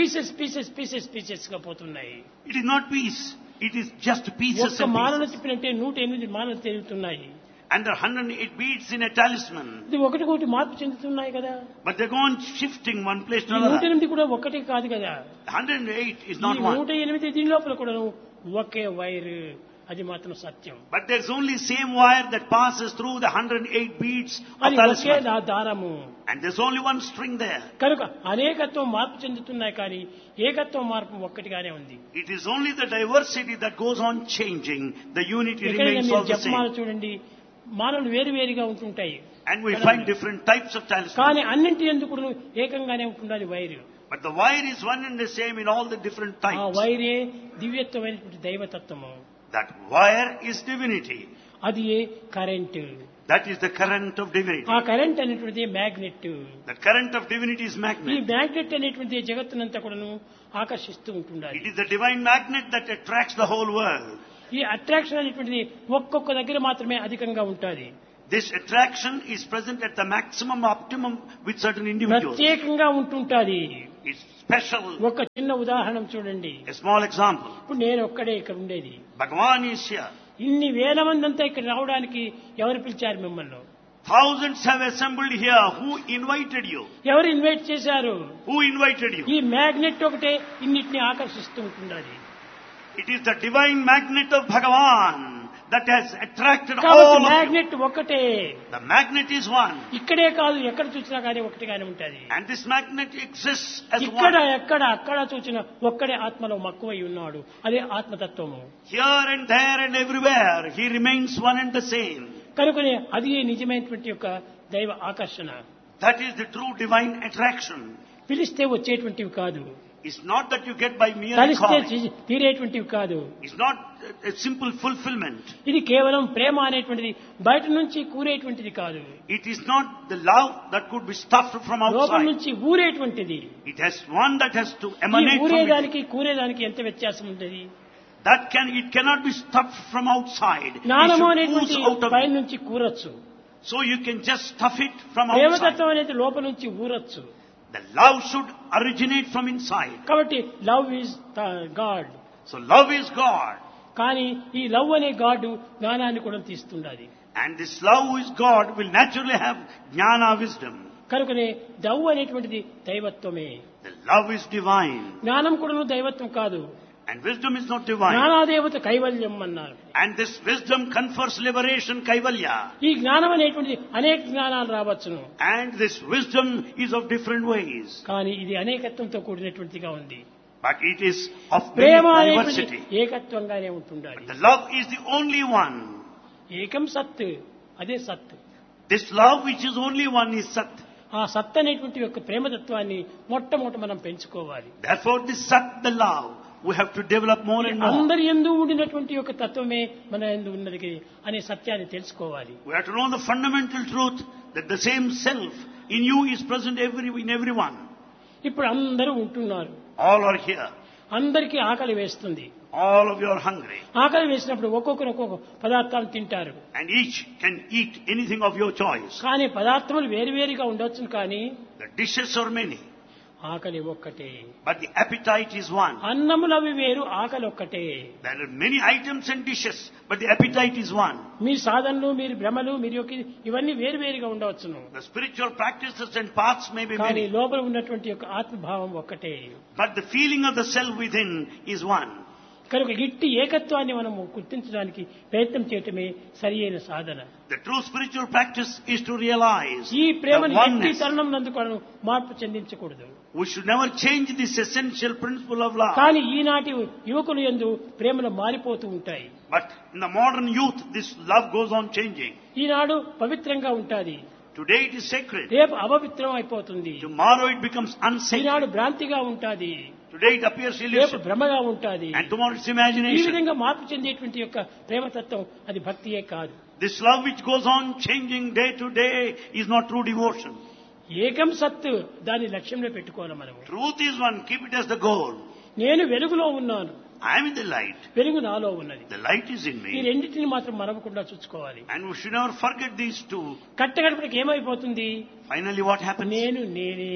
పీసెస్ గా పోతున్నాయి. It is not peace. It is just pieces ఒక్క and మాలను pieces. తిప్పినంటే 108 మాలలు తిరుగుతున్నాయి. And there are 108 beats in a talisman. ఇది ఒకటి మార్పు చెందుతున్నాయి కదా. But they go on shifting one place to ఈ another. 108 కూడా ఒకటి కాదు కదా. 108 is ఈ not one. 108 దీని లోపల కూడా ఒకే వైర్, అది మాత్రం సత్యం. But there's only same wire that passes through the 108 beads of అది ఒకే talisman. దారము. And there's only one string there. కనుక అనేకత్వం మార్పు చెందుతున్నాయి కానీ ఏకత్వం మార్పు ఒక్కటిగానే ఉంది. It is only the diversity that goes on changing. The unity ఎక్కడైనా remains మీరు all the జపమాల same. చూడండి, మాలలు వేరువేరుగా ఉంటుంటాయి. And we find different types of కానీ talisman. అన్నింటి ఎందుకు ఏకంగానే ఉంటుండాలి wire. But the wire is one and the same in all the different ఆ types. వైరే దివ్యత్వమైనటువంటి దైవతత్వము. That wire is divinity. అది current. That is the current of divinity. ఆ current అనేటువంటిది magnet. The current of divinity is ఈ magnet. Magnet అనేటువంటిది జగత్తునంతా కూడాను ఆకర్షిస్తూ ఉంటుండాలి. It is the divine magnet that attracts the whole world. ఈ attraction అనేటువంటిది ఒక్కొక్క దగ్గర మాత్రమే అధికంగా ఉంటుంది. This attraction is present at the maximum optimum with certain individuals. ప్రత్యేకంగా ఉంటుంటాది. It's special. ఒక చిన్న ఉదాహరణ చూడండి. A small example. ఇప్పుడు నేను ఒక్కడే ఇక్కడ ఉండేది. Bhagavan is here. ఇన్ని వేల మంది అంతా ఇక్కడ రావడానికి ఎవరు పిలిచారు మిమ్మల్ని? Thousands have assembled here. Who invited you? ఎవరు ఇన్వైట్ చేశారు? Who invited you? ఈ మ్యాగ్నెట్ ఒకటే ఇన్నిటిని ఆకర్షిస్తూ ఉంటున్నది. It is the divine magnet of Bhagavan that has attracted all కాబట్టి of you. మ్యాగ్నెట్ ఒకటే. The magnet is one. ఇక్కడే కాదు ఎక్కడ చూసినా కానీ ఒకటిగానే ఉంటది. And this magnet exists as ఇక్కడ one. ఎక్కడ అక్కడ చూసినా ఒక్కడే ఆత్మలో మక్కువై ఉన్నాడు. అదే ఆత్మతత్వము. Here and there and everywhere, he remains one and the same. కనుకనే అది నిజమైనటువంటి యొక్క దైవ ఆకర్షణ. That is the true divine attraction. పిలిస్తే వచ్చేటువంటివి కాదు. It's not that you get by mere కలిస్తే calling. తీరేటువంటివి కాదు. It's not a simple fulfillment. ఇది కేవలం ప్రేమ అనేటువంటిది బయట నుంచి కూరేటువంటిది కాదు. It is not the love that could be stuffed from లోపల outside. నుంచి ఊరేటువంటిది. It has one that has to ఈ emanate from within. ఊరేదానికి కూరేదానికి ఎంత వ్యత్యాసం ఉంటుంది? It cannot be stuffed from outside. It జ్ఞానము should అనేటువంటి ooze out of pi it. నుంచి కూరొచ్చు. So you can just stuff it from outside. ప్రేమతత్వం అనేది లోపల నుంచి ఊరొచ్చు. The love should originate from inside. కాబట్టి love is God. So love is God. కానీ ఈ love అనే గాడ్ జ్ఞానాన్ని కూడా తీస్తుండాలి. And this love is God will naturally have jnana wisdom. కనుకనే లవ్ అనేటువంటిది దైవత్వమే. The love is divine. జ్ఞానం కూడా దైవత్వం కాదు. And wisdom is not divine. జ్ఞానాదేవత కైవల్యం అన్నారు. And this wisdom confers liberation, kaivalya. ఈ జ్ఞానం అనేటువంటిది అనేక జ్ఞానాలు రావచ్చును. And this wisdom is of different ways. కానీ ఇది అనేకత్వంతో కూడినటువంటిదిగా ఉంది. But it is of Prema many అనేటువంటి diversity. ఏకత్వంగానే ఉంటుండాలి. The love is the only one. ఏకం సత్, అదే సత్. This love which is only one is Sat. ఆ సత్ అనేటువంటి యొక్క ప్రేమతత్వాన్ని మొట్టమొదట మనం పెంచుకోవాలి. Therefore this Sat, the love, we have to develop more and more. అందరి యందు ఉండినటువంటి యొక్క తత్వమే మన యందు ఉన్నది అనే సత్యాన్ని తెలుసుకోవాలి. We have to know the fundamental truth that the same self in you is present in everyone. ఇప్పుడు అందరూ ఉంటున్నారు. All are here. అందరికీ ఆకలి వేస్తుంది. All of you are hungry. ఆకలి వేసినప్పుడు ఒక్కొక్కరు ఒక్కొక్క పదార్థాలు తింటారు. And each can eat anything of your choice. కానీ పదార్థములు వేరువేరుగా ఉండొచ్చు. కానీ The dishes are many. ఆకలి ఒక్కటే. But the appetite is one. అన్నములవి వేరు, ఆకలి ఒక్కటే. There are many items and dishes, but the appetite is one. మీ సాధనలు, మీరు భ్రమలు, మీరు యొక్క ఇవన్నీ వేరువేరుగా ఉండవచ్చును. The spiritual practices and paths may be కానీ many, లోపల ఉన్నటువంటి యొక్క ఆత్మభావం ఒక్కటే. but the feeling of the self within is one. కనుక ఇట్టి ఏకత్వాన్ని మనము గుర్తించడానికి ప్రయత్నం చేయటమే సరి అయిన సాధన. The true spiritual practice is to realize ఈ the ప్రేమను ఎట్టి oneness. తరుణం నందు కూడా మార్పు చెందించకూడదు. We should never change this essential principle of love. కానీ ఈనాటి యువకులు యందు ప్రేమలు మారిపోతూ ఉంటాయి. But in the modern youth, this love goes on changing. ఈనాడు పవిత్రంగా ఉంటాది, Today it is sacred. రేపు అపవిత్రం అయిపోతుంది. Tomorrow it becomes Eenadu unsacred. భ్రాంతిగా ఉంటాది, Today it appears రేపు illusion. భ్రమగా ఉంటాది. And tomorrow it's ఈ imagination. విధంగా మార్పు చెందేటువంటి యొక్క ప్రేమతత్వం అది భక్తియే కాదు. This love which goes on changing day to day is not true devotion. ఏకం సత్తు, దాని లక్ష్యంలో పెట్టుకోవాలి మనము. Truth is one, keep it as the goal. నేను వెలుగులో ఉన్నాను, I am in the light. వెలుగు నాలో ఉన్నది. The light is in ఈ me. రెండింటిని మాత్రం మరవకుండా చూసుకోవాలి. And we should never forget these two. కట్టగడపటికి ఏమైపోతుంది? Finally what happens? నేను నేనే.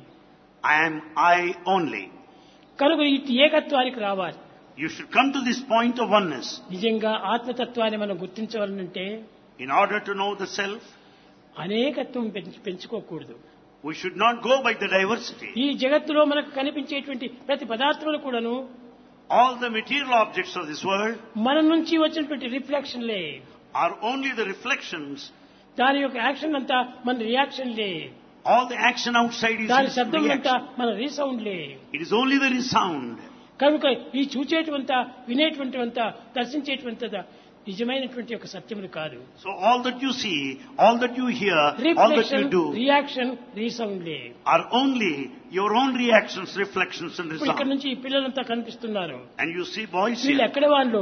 I only. కనుక ఇటు ఏకత్వానికి రావాలి. You should come to this point of oneness. నిజంగా ఆత్మతత్వాన్ని మనం గుర్తించవాలంటే In order to know the self, అనేకత్వం పెంచుకోకూడదు. we should not go by the diversity. ఈ జగత్తులో మనకు కనిపించేటువంటి ప్రతి పదార్థములు కూడాను All the material objects of this world మన నుంచి వచ్చినటువంటి రిఫ్లెక్షన్లే. are only the reflections. దాని యొక్క యాక్షన్ అంతా మన రియాక్షన్లే. All the action outside is దాని his శబ్దం అంతా reaction. మన రీసౌండ్లే. It is only the resound. కనుక ఈ చూచేటువంత, వినేటువంటివంత, దర్శించేటువంత నిజమైనటువంటి యొక్క సత్యములు కాదు. So all that you see, all that you hear, all that you reflection, do reaction, రీసౌండ్లే. are only your own reactions, reflections and ఇప్పుడు ఇక్కడ resound. నుంచి ఈ పిల్లలంతా కనిపిస్తున్నారు. And you see boys వీళ్ళు here. ఎక్కడ వాళ్ళు?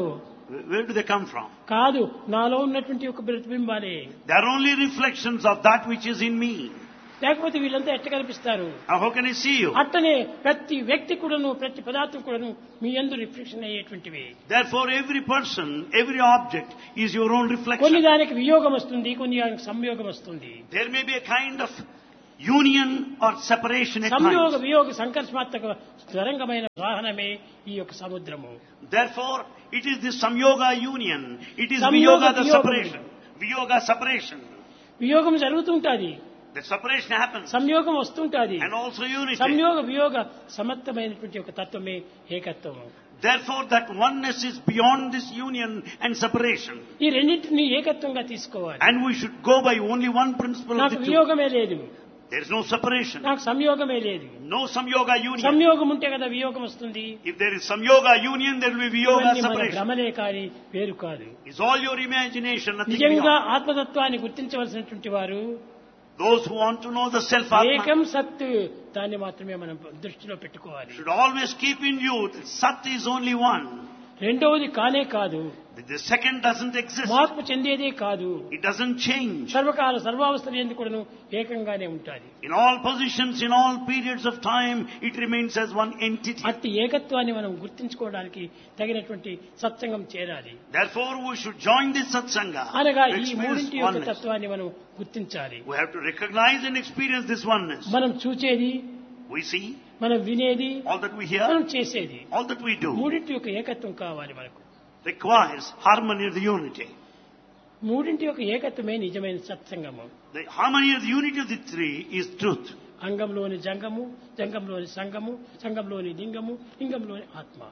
Where do they come from? కాదు, నాలో ఉన్నటువంటి ఒక ప్రతిబింబాలే. They are only reflections of that which is in me. లేకపోతే వీళ్ళంతా ఎట్ట కనిపిస్తారు? How can I see you? అట్టనే ప్రతి వ్యక్తి కూడాను, ప్రతి పదార్థం కూడాను మీ యందు reflection అయ్యేటువంటివి. Therefore, every person, every object is your own కొన్ని reflection. దానికి వియోగం వస్తుంది, కొన్ని దానికి సంయోగం వస్తుంది. There may be a kind of union or separation at సంయోగ times. వియోగ సంకర్షమాత్మక తరంగమైన వాహనమే ఈ యొక్క సముద్రము. Therefore, it is the samyoga union. It is Samyoga viyoga the viyogam. separation. Viyoga separation. వియోగం జరుగుతుంటాది, The separation happens. సంయోగం వస్తుంటాది. And also unity. సంయోగ వియోగ సమర్థమైనటువంటి ఒక తత్వమే ఏకత్వము. Therefore, that oneness is beyond this union and separation. ఈ రెండింటిని ఏకత్వంగా తీసుకోవాలి. And we should go by only one principle of నాకు the two. వియోగమే లేదు, There is no separation. నాకు సంయోగమే లేదు. No samyoga union. సంయోగం ఉంటే కదా వియోగం వస్తుంది. If there is samyoga union, there will be viyoga ఇవన్నీ మన separation. భ్రమలే కానీ వేరు కాదు. It's all your imagination, nothing నిజంగా beyond. ఆత్మతత్వాన్ని గుర్తించవలసినటువంటి వారు Those who want to know the self ఏకం Atma సత్, దాన్ని మాత్రమే మనం దృష్టిలో పెట్టుకోవాలి. should always keep in view that Sat is only one. రెండవది కానే కాదు, The second doesn't exist. మార్పు చెందేదే కాదు. It doesn't change. సర్వకాల సర్వావస్థలు ఎందుకు కూడాను ఏకంగానే ఉంటాది. In all positions, in all periods of time, it remains as one entity. అట్టి ఏకత్వాన్ని మనం గుర్తించుకోవడానికి తగినటువంటి సత్సంగం చేరాలి. Therefore, we should join this satsanga అనగా to ఈ experience మూడింటి యొక్క oneness. తత్వాన్ని మనం గుర్తించాలి. We have to recognize and experience this oneness. మనం చూచేది, We see మనం వినేది, all that we hear, మనం చేసేది, all that we do మూడింటి యొక్క ఏకత్వం కావాలి మనకు. requires harmony of the unity. మూడింటి యొక్క ఏకత్వమే నిజమైన సత్సంగము. The harmony of the unity of the three is truth. అంగంలోని జంగము, జంగంలోని సంగము, సంగంలోని లింగము, లింగంలోని ఆత్మ.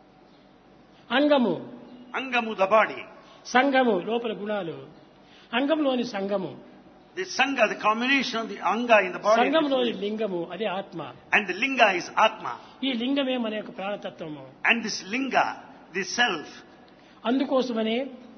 అంగము Angamu, the body. సంగము లోపల గుణాలు, అంగంలోని సంగము, The sangha, the combination of the anga in the body, సంగంలోని లింగము అదే ఆత్మ. and the linga is atma. ఈ లింగమే మన యొక్క ప్రాణతత్వము. And this linga, the self, అందుకోసమనే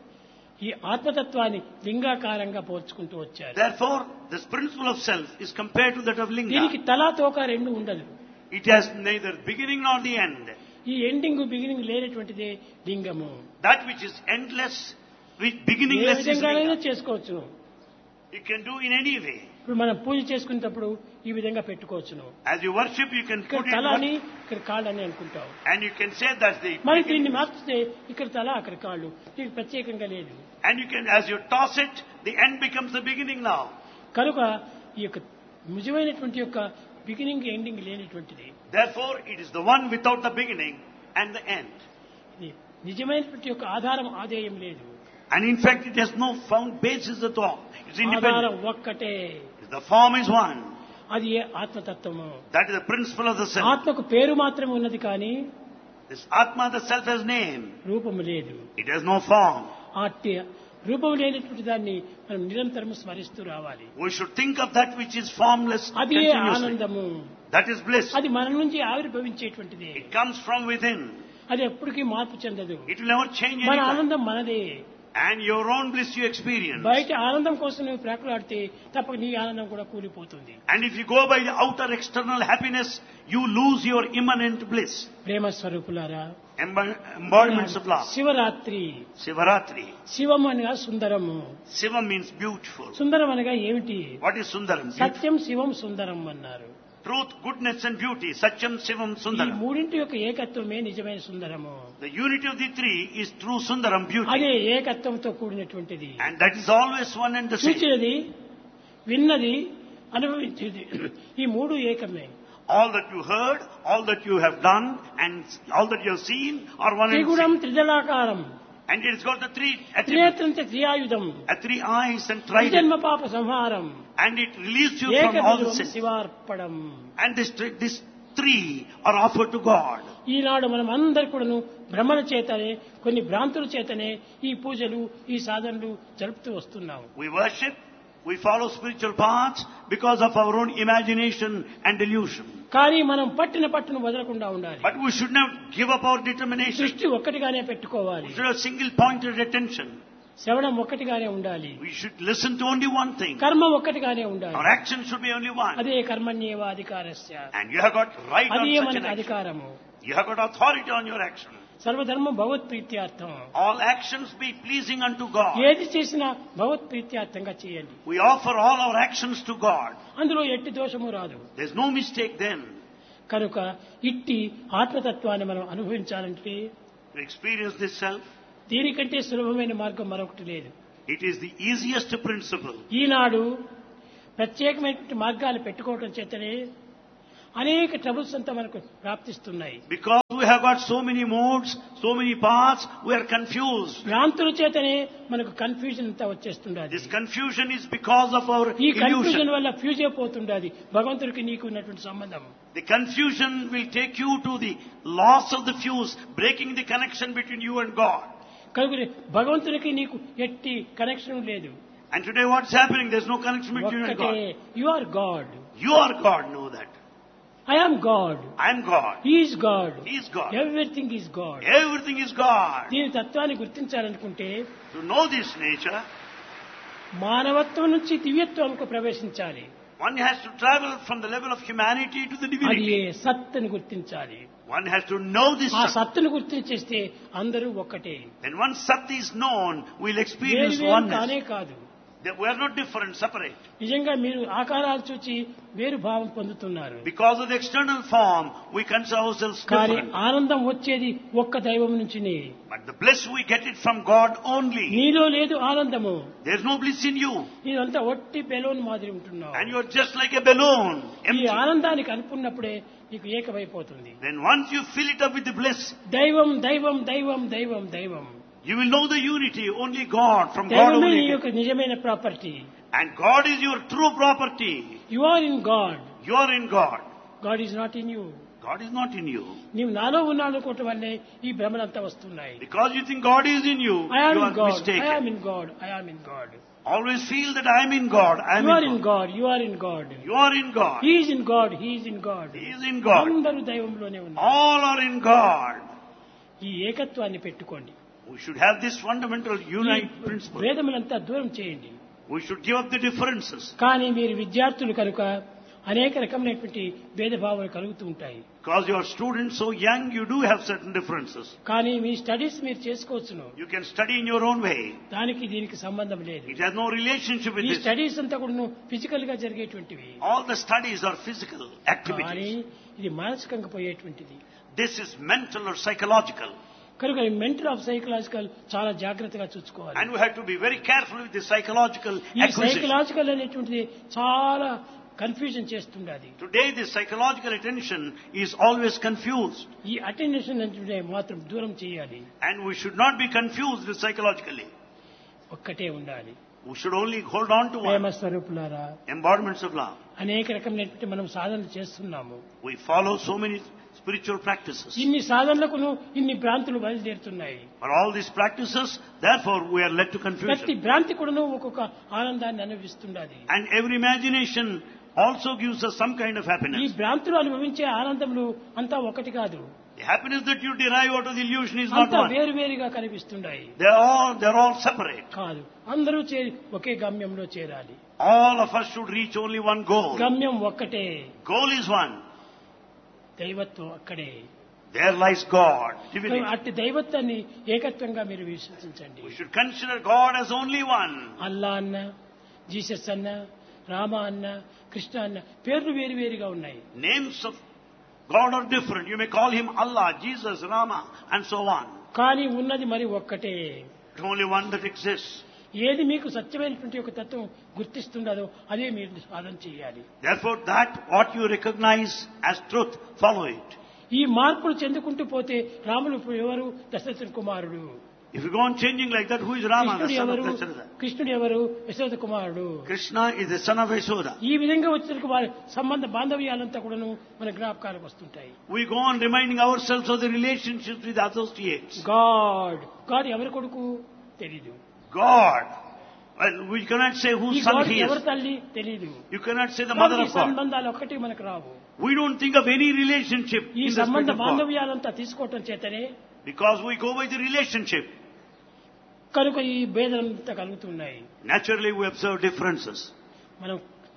ఈ ఆత్మతత్వాన్ని లింగాకారంగా పోల్చుకుంటూ వచ్చారు. therefore, this principle of self is compared to that of దీనికి linga. తలా తోక రెండు ఉండదు. It has neither beginning nor the end. ఈ ఎండింగ్ బిగినింగ్ లేనటువంటిదే లింగము. That which is endless, which A beginningless is విధంగానైనా linga. చేసుకోవచ్చు. You can do in any way. ఇప్పుడు మనం పూజ చేసుకునేటప్పుడు ఈ విధంగా పెట్టుకోవచ్చును. As you worship, you can ఇక్కడ put it తల one, అని ఇక్కడ కాళ్ళు అని అనుకుంటావు. and you can say that's the మరి దీన్ని beginning. మార్చితే ఇక్కడ తల అక్కడ కాళ్ళు, దీనికి ప్రత్యేకంగా లేదు. And you can, as you toss it, the end becomes the beginning now. కనుక ఈ యొక్క నిజమైనటువంటి యొక్క బిగినింగ్ ఎండింగ్ లేనటువంటిది. Therefore, it is the one without the beginning and the end. ఇది నిజమైనటువంటి యొక్క ఆధారం ఆదేయం లేదు. And in fact, it has no found basis at all. It's ఆధారం independent. ఒక్కటే, The form is one. అది ఏ ఆత్మతత్వము. That is the principle of the self. ఆత్మకు పేరు మాత్రమే ఉన్నది కానీ This Atma, the self, has name. రూపము లేదు. It has no form. అట్టి రూపం లేనటువంటి దాన్ని మనం నిరంతరం స్మరిస్తూ రావాలి. We should think of that which is formless అది continuously. ఆనందము. That is bliss. అది మన నుంచి ఆవిర్భవించేటువంటిది. It comes from within. అది ఎప్పటికీ మార్పు చెందదు. It will never change మన anytime. ఆనందం మనదే. And your own bliss you experience. బయట ఆనందం కోసం నువ్వు ప్రాకులాడితే తప్ప నీ ఆనందం కూడా కూలిపోతుంది. And if you go by the outer external happiness, you lose your immanent bliss. ప్రేమ స్వరూపులారా, Embodiments of love. Shivaratri. Sivaratri. శివం అనగా సుందరము. Shiva means beautiful. సుందరం అనగా ఏమిటి? What is Sundaram? సత్యం శివం సుందరం అన్నారు. Truth, goodness and beauty. Satyam, Shivam, ఈ Sundaram. మూడింటి యొక్క ఏకత్వమే నిజమైన సుందరము. The unity of the three is true Sundaram beauty. అదే ఏకత్వంతో కూడినటువంటిది. And that is always one and the same. చూచేది, విన్నది, అనుభవించేది, ఈ మూడు ఏకమే. All that you heard, all that you have done, and all that you have seen are one and the త్రిగుణం same. త్రిదళాకారం, And it has got the three attributes, త్రినేత్రం త్రియాయుధం, three eyes and trident. జన్మ పాప సంహారం, And it releases you from all the ఏకబిందువం sins. శివార్పణం. And this three are offered to God. ఈనాడు మనం అందరు కూడాను భ్రమల చేతనే, కొన్ని భ్రాంతుల చేతనే ఈ పూజలు, ఈ సాధనలు జరుపుతూ వస్తున్నాము. We worship, we follow spiritual paths because of our own imagination and delusion. కానీ మనం పట్టిన పట్టును వదలకుండా ఉండాలి. But we should not give up our determination. దృష్టి ఒక్కటిగానే పెట్టుకోవాలి. We should have single-pointed attention. శ్రవణం ఒక్కటిగానే ఉండాలి. We should listen to only one thing. కర్మ ఒక్కటిగానే ఉండాలి. Our action should be only one. అదే కర్మణ్యేవ అధికారస్య. And you have got right on అదే such an మనకి action. అధికారము. You have got authority on your action. సర్వధర్మం భగవత్ప్రీత్యార్థం. All actions be pleasing unto God. ఏది చేసినా భగవత్ప్రీత్యార్థంగా చేయండి. We offer all our actions to God. అందులో ఎట్టి దోషము రాదు. There's no mistake then. కనుక ఇట్టి ఆత్మతత్వాన్ని మనం అనుభవించాలంటే To experience this self, దీనికంటే సులభమైన మార్గం మరొకటి లేదు. it is the easiest principle. ఈనాడు ప్రత్యేకమైనటువంటి మార్గాలు పెట్టుకోవడం చేతనే అనేక ట్రబుల్స్ అంతా మనకు ప్రాప్తిస్తున్నాయి. Because we have got so many modes, so many paths, we are confused. భ్రాంతుల చేతనే మనకు కన్ఫ్యూజన్ అంతా వచ్చేస్తుండది. This confusion is because of our ఈ కన్ఫ్యూజన్ illusion. వల్ల ఫ్యూజ్ అయిపోతుండది భగవంతుడికి నీకు ఉన్నటువంటి సంబంధం. The confusion will take you to the loss of the fuse, breaking the connection between you and God. కనుక భగవంతుడికి నీకు ఎట్టి కనెక్షన్ లేదు. And today what's happening? There's no connection between you and ఒక్కటే God. You are God. You are God, know that. I am God. I am God. He is God. He is God. Everything is God. Everything is God. దీని తత్వాన్ని గుర్తించాలనుకుంటే To know this nature, మానవత్వం నుంచి దివ్యత్వంకు ప్రవేశించాలి. one has to travel from the level of humanity to the అది divinity. సత్తుని గుర్తించాలి. One has to know this ఆ Sat. సత్తును గుర్తించేస్తే అందరూ ఒక్కటే. When once Sat is known, we'll వేరు experience వేరు oneness. కానే కాదు. We are not different, separate. నిజంగా మీరు ఆకారాలు చూచి వేరు భావం పొందుతున్నారు. Because of the external form, we consider ourselves కానీ different. ఆనందం వచ్చేది ఒక్క దైవం నుంచినే. But the bliss we get it from God only. నీలో లేదు ఆనందము. There's no bliss in you. నీదంతా ఒట్టి బెలూన్ మాదిరి ఉంటున్నావు. And you're just like a balloon, ఈ empty. ఆనందానికి అనుకున్నప్పుడే నీకు ఏకమైపోతుంది. Then once you fill it up with the bliss, దైవం దైవం దైవం దైవం దైవం. you will know the unity, only God, from God దైవమే నీ only. యొక్క నిజమైన property. And God is your true property. You are in God. You are in God. God is not in you. God is not in you. నీవు నాలో ఉన్నాను అనుకోవటం వల్లే ఈ భ్రమలంతా వస్తున్నాయి. Because you think God is in you, I am you in are God. I am mistaken. in God. I am in God. Always feel that I am in God. I am You are in in God. God. You are in God. You are in God. He is in God. He is in God. He is in God. అందరూ దైవంలోనే ఉన్నారు. All are in God. ఈ ఏకత్వాన్ని పెట్టుకోండి. We should have this fundamental ఈ unite principle. భేదములంతా దూరం చేయండి. We should give up the differences. కానీ మీరు విద్యార్థులు కనుక అనేక రకమైనటువంటి భేదభావాలు కలుగుతూ ఉంటాయి. Because you are students so young, you do have certain differences. కానీ మీ స్టడీస్ మీరు చేసుకోవచ్చును. You can study in your own way. దానికి దీనికి సంబంధం లేదు. It has no relationship with ఈ this. స్టడీస్ అంతా కూడా ఫిజికల్ గా జరిగేటువంటివి. All the studies are physical కానీ activities. ఇది మానసికంగా పోయేటువంటిది. This is mental or psychological. కనుక మెంటల్ ఆఫ్ సైకలాజికల్ చాలా జాగ్రత్తగా చూసుకోవాలి. And we have to be very careful with the psychological ఈ acquisition. సైకలాజికల్ అనేటువంటిది చాలా confusion చేస్తుండది. Today the psychological attention is always confused. ఈ అటెన్షన్ అంటే మాత్రం దూరం చేయాలి. And we should not be confused psychologically. ఒక్కటే ఉండాలి. We should only hold on to Prema one. స్వరూపులారా, Embodiments of love. అనేక రకమైనటువంటి మనం సాధనలు చేస్తున్నాము. We follow so many spiritual practices. ఇన్ని సాధనలకును ఇన్ని భ్రాంతులు బయలుదేరుతున్నాయి. For all these practices, therefore we are led to ప్రతి confusion. భ్రాంతి కూడాను ఒక్కొక్క ఆనందాన్ని అనుభవిస్తున్నది. And every imagination also gives us some kind of ఈ happiness. భ్రాంతులు అనుభవించే ఆనందములు అంతా ఒకటి కాదు. The happiness that you derive out of the illusion is not అంతా one. వేరువేరుగా కనిపిస్తున్నాయి. They're all separate. కాదు, అందరూ ఒకే గమ్యంలో చేరాలి. All of us should reach only one goal. గమ్యం ఒక్కటే, Goal is one. దైవత్వం అక్కడే. There lies God, divinity. అట్టి దైవత్వాన్ని ఏకత్వంగా మీరు విశ్వసించండి. We should consider God as only one. అల్లా అన్న, జీసస్ అన్న, రామ అన్న, కృష్ణ అన్న పేర్లు వేరు వేరుగా ఉన్నాయి. Names of God are different. You may call him Allah, Jesus, Rama, and so on. కానీ ఉన్నది మరి ఒక్కటే. But only one that exists. ఏది మీకు సత్యమైనటువంటి ఒక తత్వం గుర్తిస్తుండదో అదే మీరు సాధన చేయాలి. Therefore, that what you recognize as truth, follow it. ఈ మార్పులు చెందుకుంటూ పోతే రాముడు ఎవరు? దశరథుని కుమారుడు. If you go on changing like that, who is Rama, the కృష్ణుడు son of ఎవరు? Dasharatha? కృష్ణుడు ఎవరు? యశోద కుమారుడు. Krishna is the son of Yashoda. ఈ విధంగా వచ్చిన వారి సంబంధ బాంధవ్యాలంతా కూడాను మన జ్ఞాపకాలకు వస్తుంటాయి. We go on reminding ourselves of the relationships with associates. God ఎవరి కొడుకు తెలీదు. God. Well, we cannot say ఈ whose son గాడ్ he ఎవరి is. తల్లి తెలీదు. You cannot say the mother కాబట్టి of God. సంబంధాలు ఒక్కటి మనకు రావు. We don't think of any relationship ఈ in the సంబంధ spirit of God. బాంధవ్యాలంతా తీసుకోవటం చేతనే Because we go by the relationship. కనుక ఈ భేదాలంతా కలుగుతున్నాయి. Naturally, we observe differences. మనం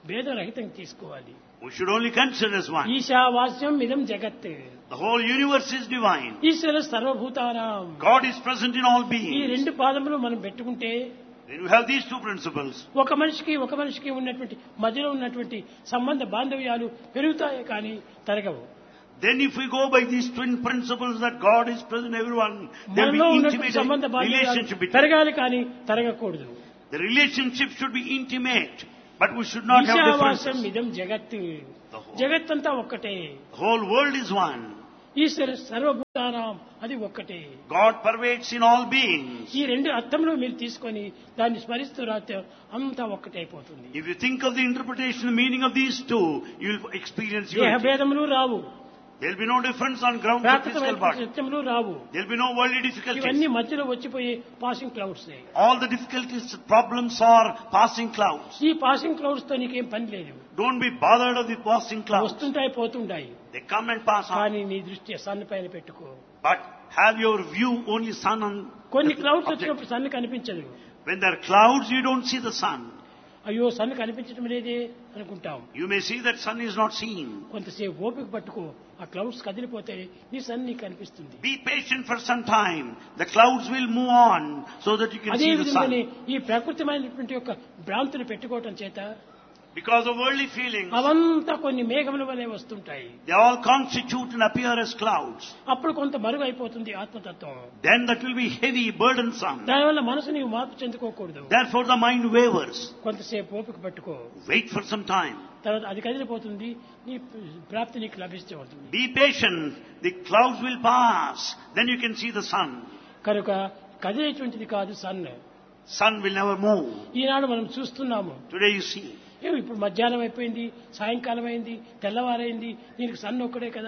భేదరహితంగా తీసుకోవాలి. We should only consider as one. ఈశావాస్యం ఇదం జగత్. The whole universe is divine. ఈశ్వర సర్వభూతానాం. God is present in all ఈ beings. రెండు పాదములు మనం పెట్టుకుంటే Then you have these two principles. ఒక మనిషికి ఉన్నటువంటి మధ్యలో ఉన్నటువంటి సంబంధ బాంధవ్యాలు పెరుగుతాయి కానీ తరగవు. Then if we go by these twin principles that God is present in everyone, there will మనలో be ఉన్నటువంటి intimate సంబంధ బాంధవ్యాలు relationship between. పెరగాలి కానీ తరగకూడదు. The relationship should be intimate, but we should not have ఈశావాస్యం differences. ఇదం జగత్. The whole- జగత్తంతా ఒక్కటే. The whole world is one. ఈశ్వర సర్వభూతానాం అది ఒక్కటే. God pervades in all beings. ఈ రెండు అర్థంలో మీరు తీసుకొని దాన్ని స్మరిస్తూ రాస్తే అంతా ఒక్కటైపోతుంది. If you think of the interpretation, the meaning of these two, you will experience దేహ unity. భేదములు రావు, There will be no difference on ground of physical ప్రాకృతమైన body. సత్యములు Rao. There will be no worldly ఇవన్నీ difficulties. మధ్యలో వచ్చిపోయే passing clouds. All the difficulties, problems are passing clouds. ఈ passing clouds తో నీకేం పని లేదు. Don't be bothered of the passing clouds. వస్తుంటాయి పోతుంటాయి, They come and pass on. కానీ నీ దృష్టి సన్ పైన పెట్టుకో. But have your view only sun on కొన్ని the క్లౌడ్స్ object. వచ్చినప్పుడు సన్ కనిపించదు. When there are clouds, you don't see the sun. అయ్యో సన్ కనిపించడం లేదే అనుకుంటాం. You may see that sun is not seen. కొంతసేపు ఓపిక పట్టుకో, ఆ క్లౌడ్స్ కదిలిపోతే నీ సన్ నీకు కనిపిస్తుంది. Be patient for some time. The clouds will move on so that you can అదే see the విధంగానే sun. ఈ ప్రకృతిమైనటువంటి యొక్క భ్రాంతులు పెట్టుకోవటం చేత Because of worldly feelings, అవంతా కొన్ని మేఘముల వలె వస్తుంటాయి. they all constitute and appear as clouds. అప్పుడు కొంత మరుగు అయిపోతుంది ఆత్మతత్వం. Then that will be heavy, burdensome. దానివల్ల మనసు నీవు మార్పు చెందుకోకూడదు. Therefore the mind wavers. కొంతసేపు ఓపిక పట్టుకో, Wait for some time. తర్వాత అది కదిలిపోతుంది, నీ ప్రాప్తి నీకు లభిస్తే అవుతుంది. Be patient. The clouds will pass. Then you can see the sun. కనుక కదిలేటువంటిది కాదు sun. Sun will never move. ఈనాడు మనం చూస్తున్నాము. Today you see. ఏమి ఇప్పుడు మధ్యాహ్నం అయిపోయింది, సాయంకాలం అయింది, తెల్లవారైంది, దీనికి సన్ ఒక్కడే కదా.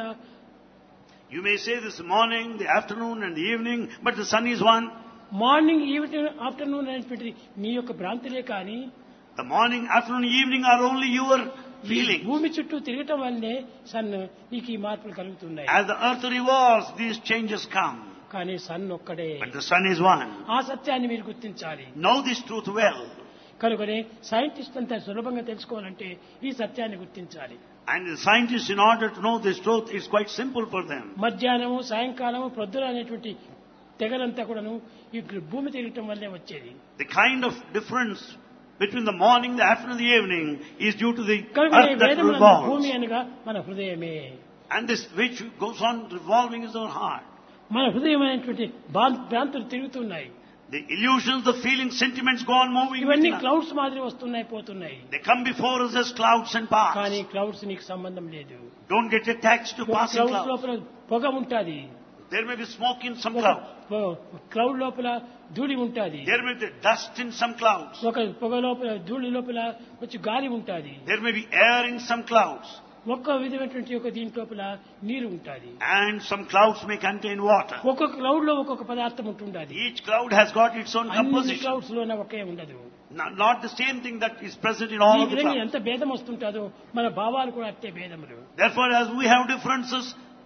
You may say this morning, the afternoon and the evening, but the sun is one. Morning evening afternoon అనేటువంటి నీ యొక్క భ్రాంతులే కానీ The morning, afternoon, evening are only your feelings. భూమి చుట్టూ తిరగటం వల్లనే సన్ నీకు ఈ మార్పులు కలుగుతున్నాయి. As the earth revolves, these changes come. కానీ సన్ ఒక్కడే. But the sun is one. ఆ సత్యాన్ని మీరు గుర్తించాలి. Know this truth well. కనుకనే సైంటిస్ట్ అంతా సులభంగా తెలుసుకోవాలంటే ఈ సత్యాన్ని గుర్తించాలి. And the scientists, in order to know this truth, it's quite simple for them. మధ్యాహ్నము సాయంకాలము ప్రొద్దున అనేటువంటి తెగలంతా కూడాను ఈ భూమి తిరగటం వల్లే వచ్చేది. The kind of difference between the morning, the afternoon, the evening is due to the కనుక earth that వేదములందు revolves. భూమి అనగా మన హృదయమే. And this which goes on revolving is our heart. మన హృదయం అనేటువంటి భ్రాంతులు తిరుగుతున్నాయి. The illusions, the feelings, sentiments go on moving. ఇవన్నీ within us. క్లౌడ్స్ మాదిరి వస్తున్నాయి పోతున్నాయి. They come before us as clouds and pass. కానీ క్లౌడ్స్ నీకు సంబంధం లేదు. Don't get attached to passing clouds clouds. లోపల పొగ ఉంటుంది, There may be smoke in some clouds. Cloud లోపల ధూళి ఉంటుంది, There may be dust in some clouds. ఒక పొగ లోపల ధూళి లోపల వచ్చి గాలి ఉంటుంది, There may be air in some clouds. ఒక్క విధమైనటువంటి ఒక దీంట్లోపల నీరు ఉంటుంది. And some clouds may contain water. ఒక్కొక్క క్లౌడ్ లో ఒక్కొక్క పదార్థం ఉంటుండది. Each cloud has got its own అన్ని composition. క్లౌడ్స్ లోనే ఒకే ఉండదు. Not the same thing that is present in all ఈ of the విధంగా clouds. ఎంత భేదం వస్తుంటుందో మన భావాలు కూడా అట్టే భేదములు. Therefore, as we have differences,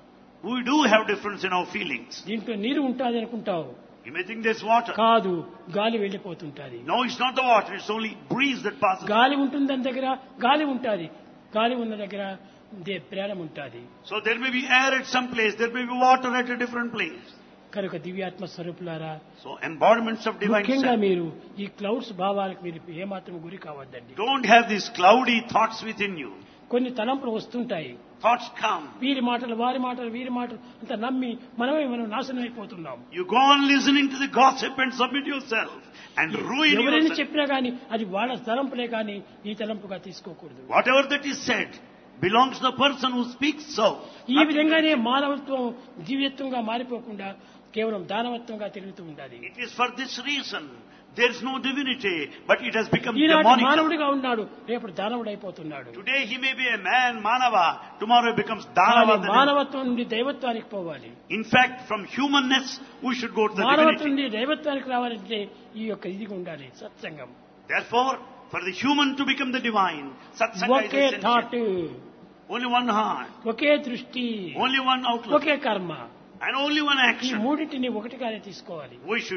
we do have difference in our feelings. దీంట్లో నీరు ఉంటుంది అనుకుంటావు, You may think there's water. కాదు గాలి వెళ్ళిపోతుంటది. No, it's not the water. It's only breeze that passes. గాలి ఉంటుంది దాని దగ్గర, గాలి ఉంటుంది, గాలి ఉన్న దగ్గర ప్రాణం ఉంటుంది. So there may be air at some place. There may be water at a different place. కనుక దివ్యాత్మ స్వరూపులారా, So embodiments of divine ముఖ్యంగా self. మీరు ఈ క్లౌడ్స్ భావాలకు మీరు ఏమాత్రం గురి కావద్దండి. Don't have these cloudy thoughts within you. కొన్ని తలంపులు వస్తుంటాయి, Thoughts come. వీరి మాటలు వారి మాటలు వీరి మాటలు అంత నమ్మి మనం నాశనం అయిపోతున్నాం. You go on listening to the gossip and submit yourself and ruin ఎవరైనా yourself. చెప్పినా గానీ అది వాళ్ళ తలంపులే కానీ ఈ తలంపుగా తీసుకోకూడదు. Whatever that is said belongs to the person who speaks so. ఈ విధంగానే మానవత్వం దివ్యత్వంగా మారిపోకుండా కేవలం దానవత్వంగా తిరుగుతూ ఉండాలి. It is for this reason there is no divinity, but it has become ఈనాటి demonic. మానవుడిగా ఉన్నాడు, రేపు దానవుడు అయిపోతున్నాడు. Today he may be a man, Manava, tomorrow he becomes కానీ Danava. మానవత్వం నుండి దైవత్వానికి పోవాలి. In fact, from humanness we should go to the మానవత్వం divinity. నుండి దైవత్వానికి రావాలంటే ఈ యొక్క ఇది ఉండాలి, సత్సంగం. Therefore, for the human to become the divine, Satsanga is okay thought, essential. Only one heart, ఒకే దృష్టి, only one outlook, ఒకే కర్మ. and only one ఈ action. మూడింటిని ఒకటిగానే తీసుకోవాలి. We should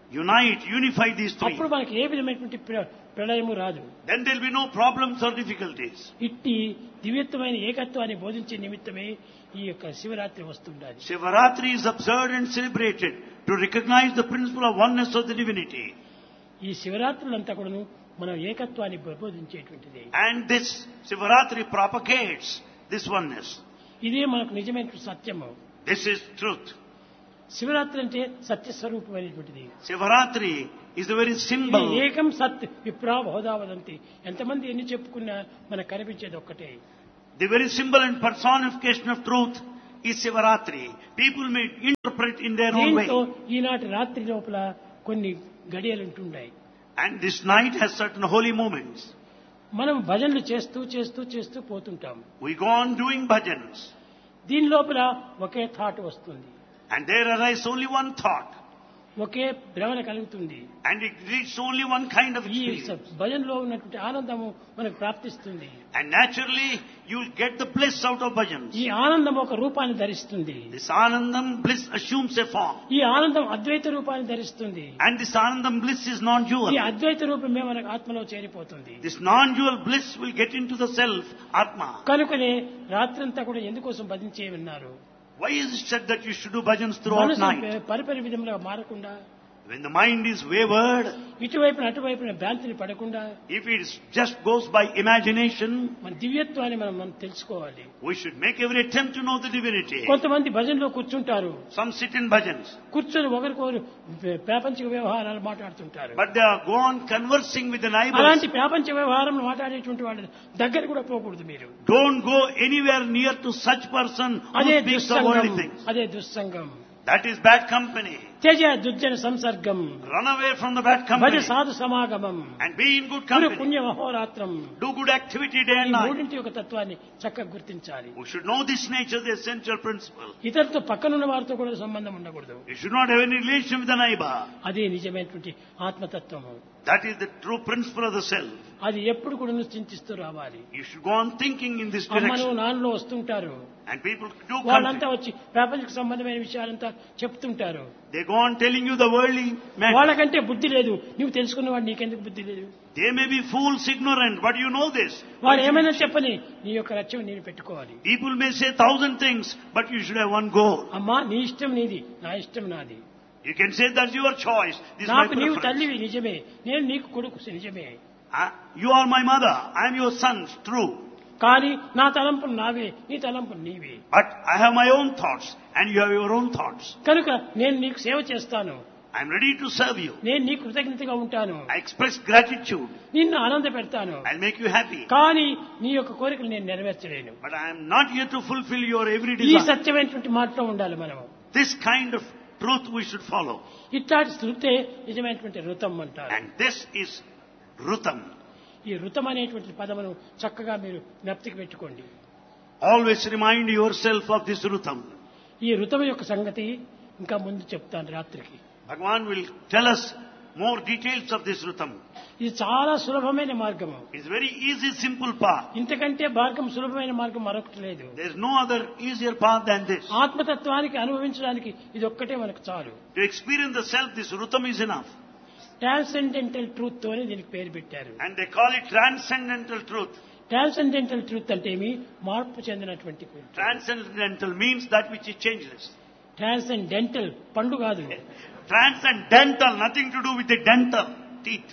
unify these three. అప్పుడు మనకి ఏ విధమైనటువంటి ప్రళయము రాదు. Then there will be no problems or difficulties. ఇట్టి దివ్యత్వమైన ఏకత్వాన్ని బోధించే నిమిత్తమే ఈ యొక్క Shivaratri వస్తుండాలి. Shivaratri is observed and celebrated to recognize the principle of oneness of the divinity. ఈ శివరాత్రులంతా కూడాను మనం ఏకత్వాన్ని బోధించేటువంటిది. And this Shivaratri propagates this oneness. ఇదే మనకు నిజమైన సత్యము. This is truth. శివరాత్రి అంటే సత్య స్వరూపమైనటువంటిది. Shivaratri is the very ఇది symbol. ఏకం సత్ విప్రా బహుధా వదంతి. ఎంతమంది ఎన్ని చెప్పుకున్నా మనకు కనిపించేది ఒక్కటే. The very symbol and personification of truth is Shivaratri. People may interpret in their own way. దీంతో ఈనాటి రాత్రి లోపల కొన్ని గడియలు ఉంటున్నాయి. And this night has certain holy moments. మనం భజనలు చేస్తూ చేస్తూ చేస్తూ పోతుంటాం. We go on doing bhajans. దీని లోపల ఒకే థాట్ వస్తుంది. And there arises only one thought. ఒకే భ్రమణ కలుగుతుంది. And it leads to only one kind of ఈ experience. భజనలో ఉన్నటువంటి ఆనందము మనకు ప్రాప్తిస్తుంది. And naturally, you will get the bliss out of bhajans. ఈ ఆనందం ఒక రూపాన్ని ధరిస్తుంది. This Anandam bliss assumes a form. ఈ ఆనందం అద్వైత రూపాన్ని ధరిస్తుంది. And this Anandam bliss is non-dual. ఈ అద్వైత రూపమే మనకు ఆత్మలో చేరిపోతుంది. This non-dual bliss will get into the self, Atma. కనుకనే రాత్రంతా కూడా ఎందుకోసం భజించే ఉన్నారు. Why is it said that you should do bhajans throughout night? పరిపరి విధంగా మారకుండా, When the mind is wavered, ఇటువైపున అటువైపున భ్రాంతిని పడకుండా, if it just goes by imagination, మన దివ్యత్వాన్ని మనం తెలుసుకోవాలి. we should make every attempt to know the divinity. కొంతమంది భజనలో కూర్చుంటారు. Some sit in bhajans, కూర్చొని ఒకరికొకరు ప్రాపంచిక వ్యవహారాలు మాట్లాడుతుంటారు. but they are go on conversing with the neighbors. అలాంటి ప్రాపంచ వ్యవహారం మాట్లాడేటువంటి వాళ్ళ దగ్గర కూడా పోకూడదు మీరు. Don't go anywhere near to such person who అదే speaks of worldly things. అదే దుస్సంగం. That is bad company. త్యజ దుర్జన సంసర్గం. Run away from the bad Bhaja company సాధు సమాగమం. and be in good Guru company. పుణ్య మహోరాత్రం. Do good activity day ఈ and night. మూడింటి యొక్క తత్వాన్ని చక్కగా గుర్తించాలి. We should know this nature, the essential principle. ఇతరులతో పక్కనున్న వారితో కూడా సంబంధం ఉండకూడదు. You should not have any relation with the neighbor. అదే నిజమైనటువంటి ఆత్మతత్వము. That is the true principle of the self. అది ఎప్పుడు కూడా చింతిస్తూ రావాలి. You should go on thinking in this అమ్మను direction. నాన్నలో వస్తుంటారు. And people do వాళ్ళంతా come. వచ్చి ప్రాపంచిక సంబంధమైన విషయాలంతా చెప్తుంటారు. They go on telling you the worldly matter. వాళ్ళకంటే బుద్ధి లేదు. నువ్వు తెలుసుకున్నవాడు నీకెందుకు బుద్ధి లేదు? They may be fools, ignorant, but you know this. వాడు ఏమైనా చెప్పని నీ యొక్క లక్ష్యం నేను పెట్టుకోవాలి. People may say 1,000 things, but you should have one goal. అమ్మా నీ ఇష్టం నీది, నా ఇష్టం నాది. You can say that's your choice. This is my నాకు నీవు preference. తల్లివి నిజమే, నేను నీకు కొడుకు నిజమే. You are my mother. I am your son. True. కానీ నా తలంపులు నావే, నీ తలంపులు నీవే. But I have my own thoughts, and you have your own thoughts. కనుక నేను నీకు సేవ చేస్తాను. I am ready to serve you. నేను నీకు కృతజ్ఞతగా ఉంటాను. I express gratitude. నిన్ను ఆనంద పెడతాను. I'll make you happy. కానీ నీ యొక్క కోరికలు నేను నెరవేర్చలేను. But I am not here to fulfill your every ఈ desire. సత్యమైనటువంటి మాటలో ఉండాలి మనము. This kind of truth we should follow. ఇట్లాంటి శృతే నిజమైనటువంటి ఋతం అంటారు. And this is Rutam. ఈ ఋతం అనేటువంటి పదమును చక్కగా మీరు జ్ఞప్తికి పెట్టుకోండి. Always remind yourself of this Rutam. ఈ ఋతం యొక్క సంగతి ఇంకా ముందు చెప్తాను రాత్రికి. Bhagavan will tell us more details of this Rutam. ఇది చాలా సులభమైన మార్గము. It's very easy, simple path. ఇంతకంటే మార్గం సులభమైన మార్గం మరొకటి లేదు. There's no other easier path than this. ఆత్మతత్వానికి అనుభవించడానికి ఇది ఒక్కటే మనకు చాలు. To experience the self, this Rutam is enough. Transcendental truth అని దీనికి పేరు పెట్టారు. And they call it transcendental truth. Transcendental truth అంటే ఏమి? మార్పు చెందినటువంటి. Transcendental means that which is changeless. Transcendental పండు కాదు. Transcendental, nothing to do with the dental teeth.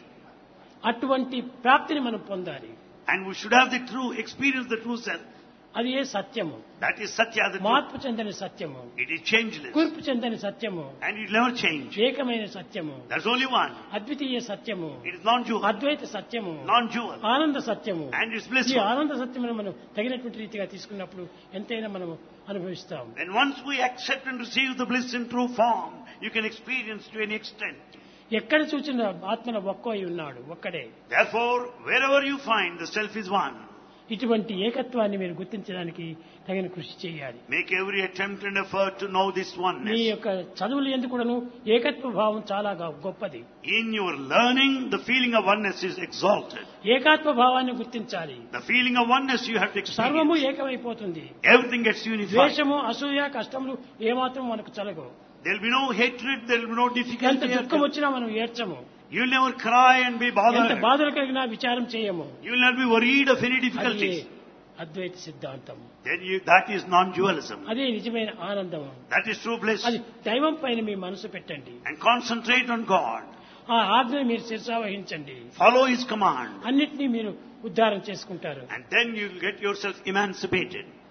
అటువంటి ప్రాప్తిని మనం పొందాలి. And we should have the true experience, the true self. అది ఏ సత్యము. That is Satya, the truth. మార్పు చెందని సత్యము. It is changeless. కూర్పు చెందని సత్యము. And it will never change. ఏకమైన సత్యము. There's only one. అద్వితీయ సత్యము. It is non-dual. అద్వైత సత్యము. Non-dual. ఆనంద సత్యము. And it's ఈ blissful. ఆనంద సత్యమును మనం తగినటువంటి రీతిగా తీసుకున్నప్పుడు ఎంతైనా మనం అనుభవిస్తాం. And once we accept and receive the bliss in true form, you can experience to any extent. ఎక్కడ చూసిన ఆత్మన ఒక్కో ఉన్నాడు, ఒక్కడే. Therefore, wherever you find, the self is one. ఇటువంటి ఏకత్వాన్ని మీరు గుర్తించడానికి తగిన కృషి చేయాలి. Make every attempt and effort to know this me oneness. యొక్క చదువులు ఎందుకును ఏకత్వ భావం చాలా గొప్పది. In your learning, the feeling of oneness is exalted. ఏకాత్మ భావాన్ని గుర్తించాలి. The feeling of oneness you have to సర్వము experience. ఏకమైపోతుంది. Everything gets unified. ద్వేషము, అసూయ, కష్టములు ఏమాత్రం మనకు చలగవు. There will be no hatred, there will be no ఎంత difficulty. దుఃఖం వచ్చినా మనం ఏడ్చము, You will never cry and be ఎంత bothered. బాధలు కలిగినా విచారం చేయము. You will not be worried of any అది difficulties. అద్వైత సిద్ధాంతం. That is non-dualism. అదే నిజమైన ఆనందం. That is true bliss. అది దైవం పైన మీ మనసు పెట్టండి, And concentrate on God. ఆ ఆజ్ఞ మీరు శిరసావహించండి, Follow His command. అన్నిటినీ మీరు ఉద్ధారం చేసుకుంటారు. And then you will get yourself emancipated.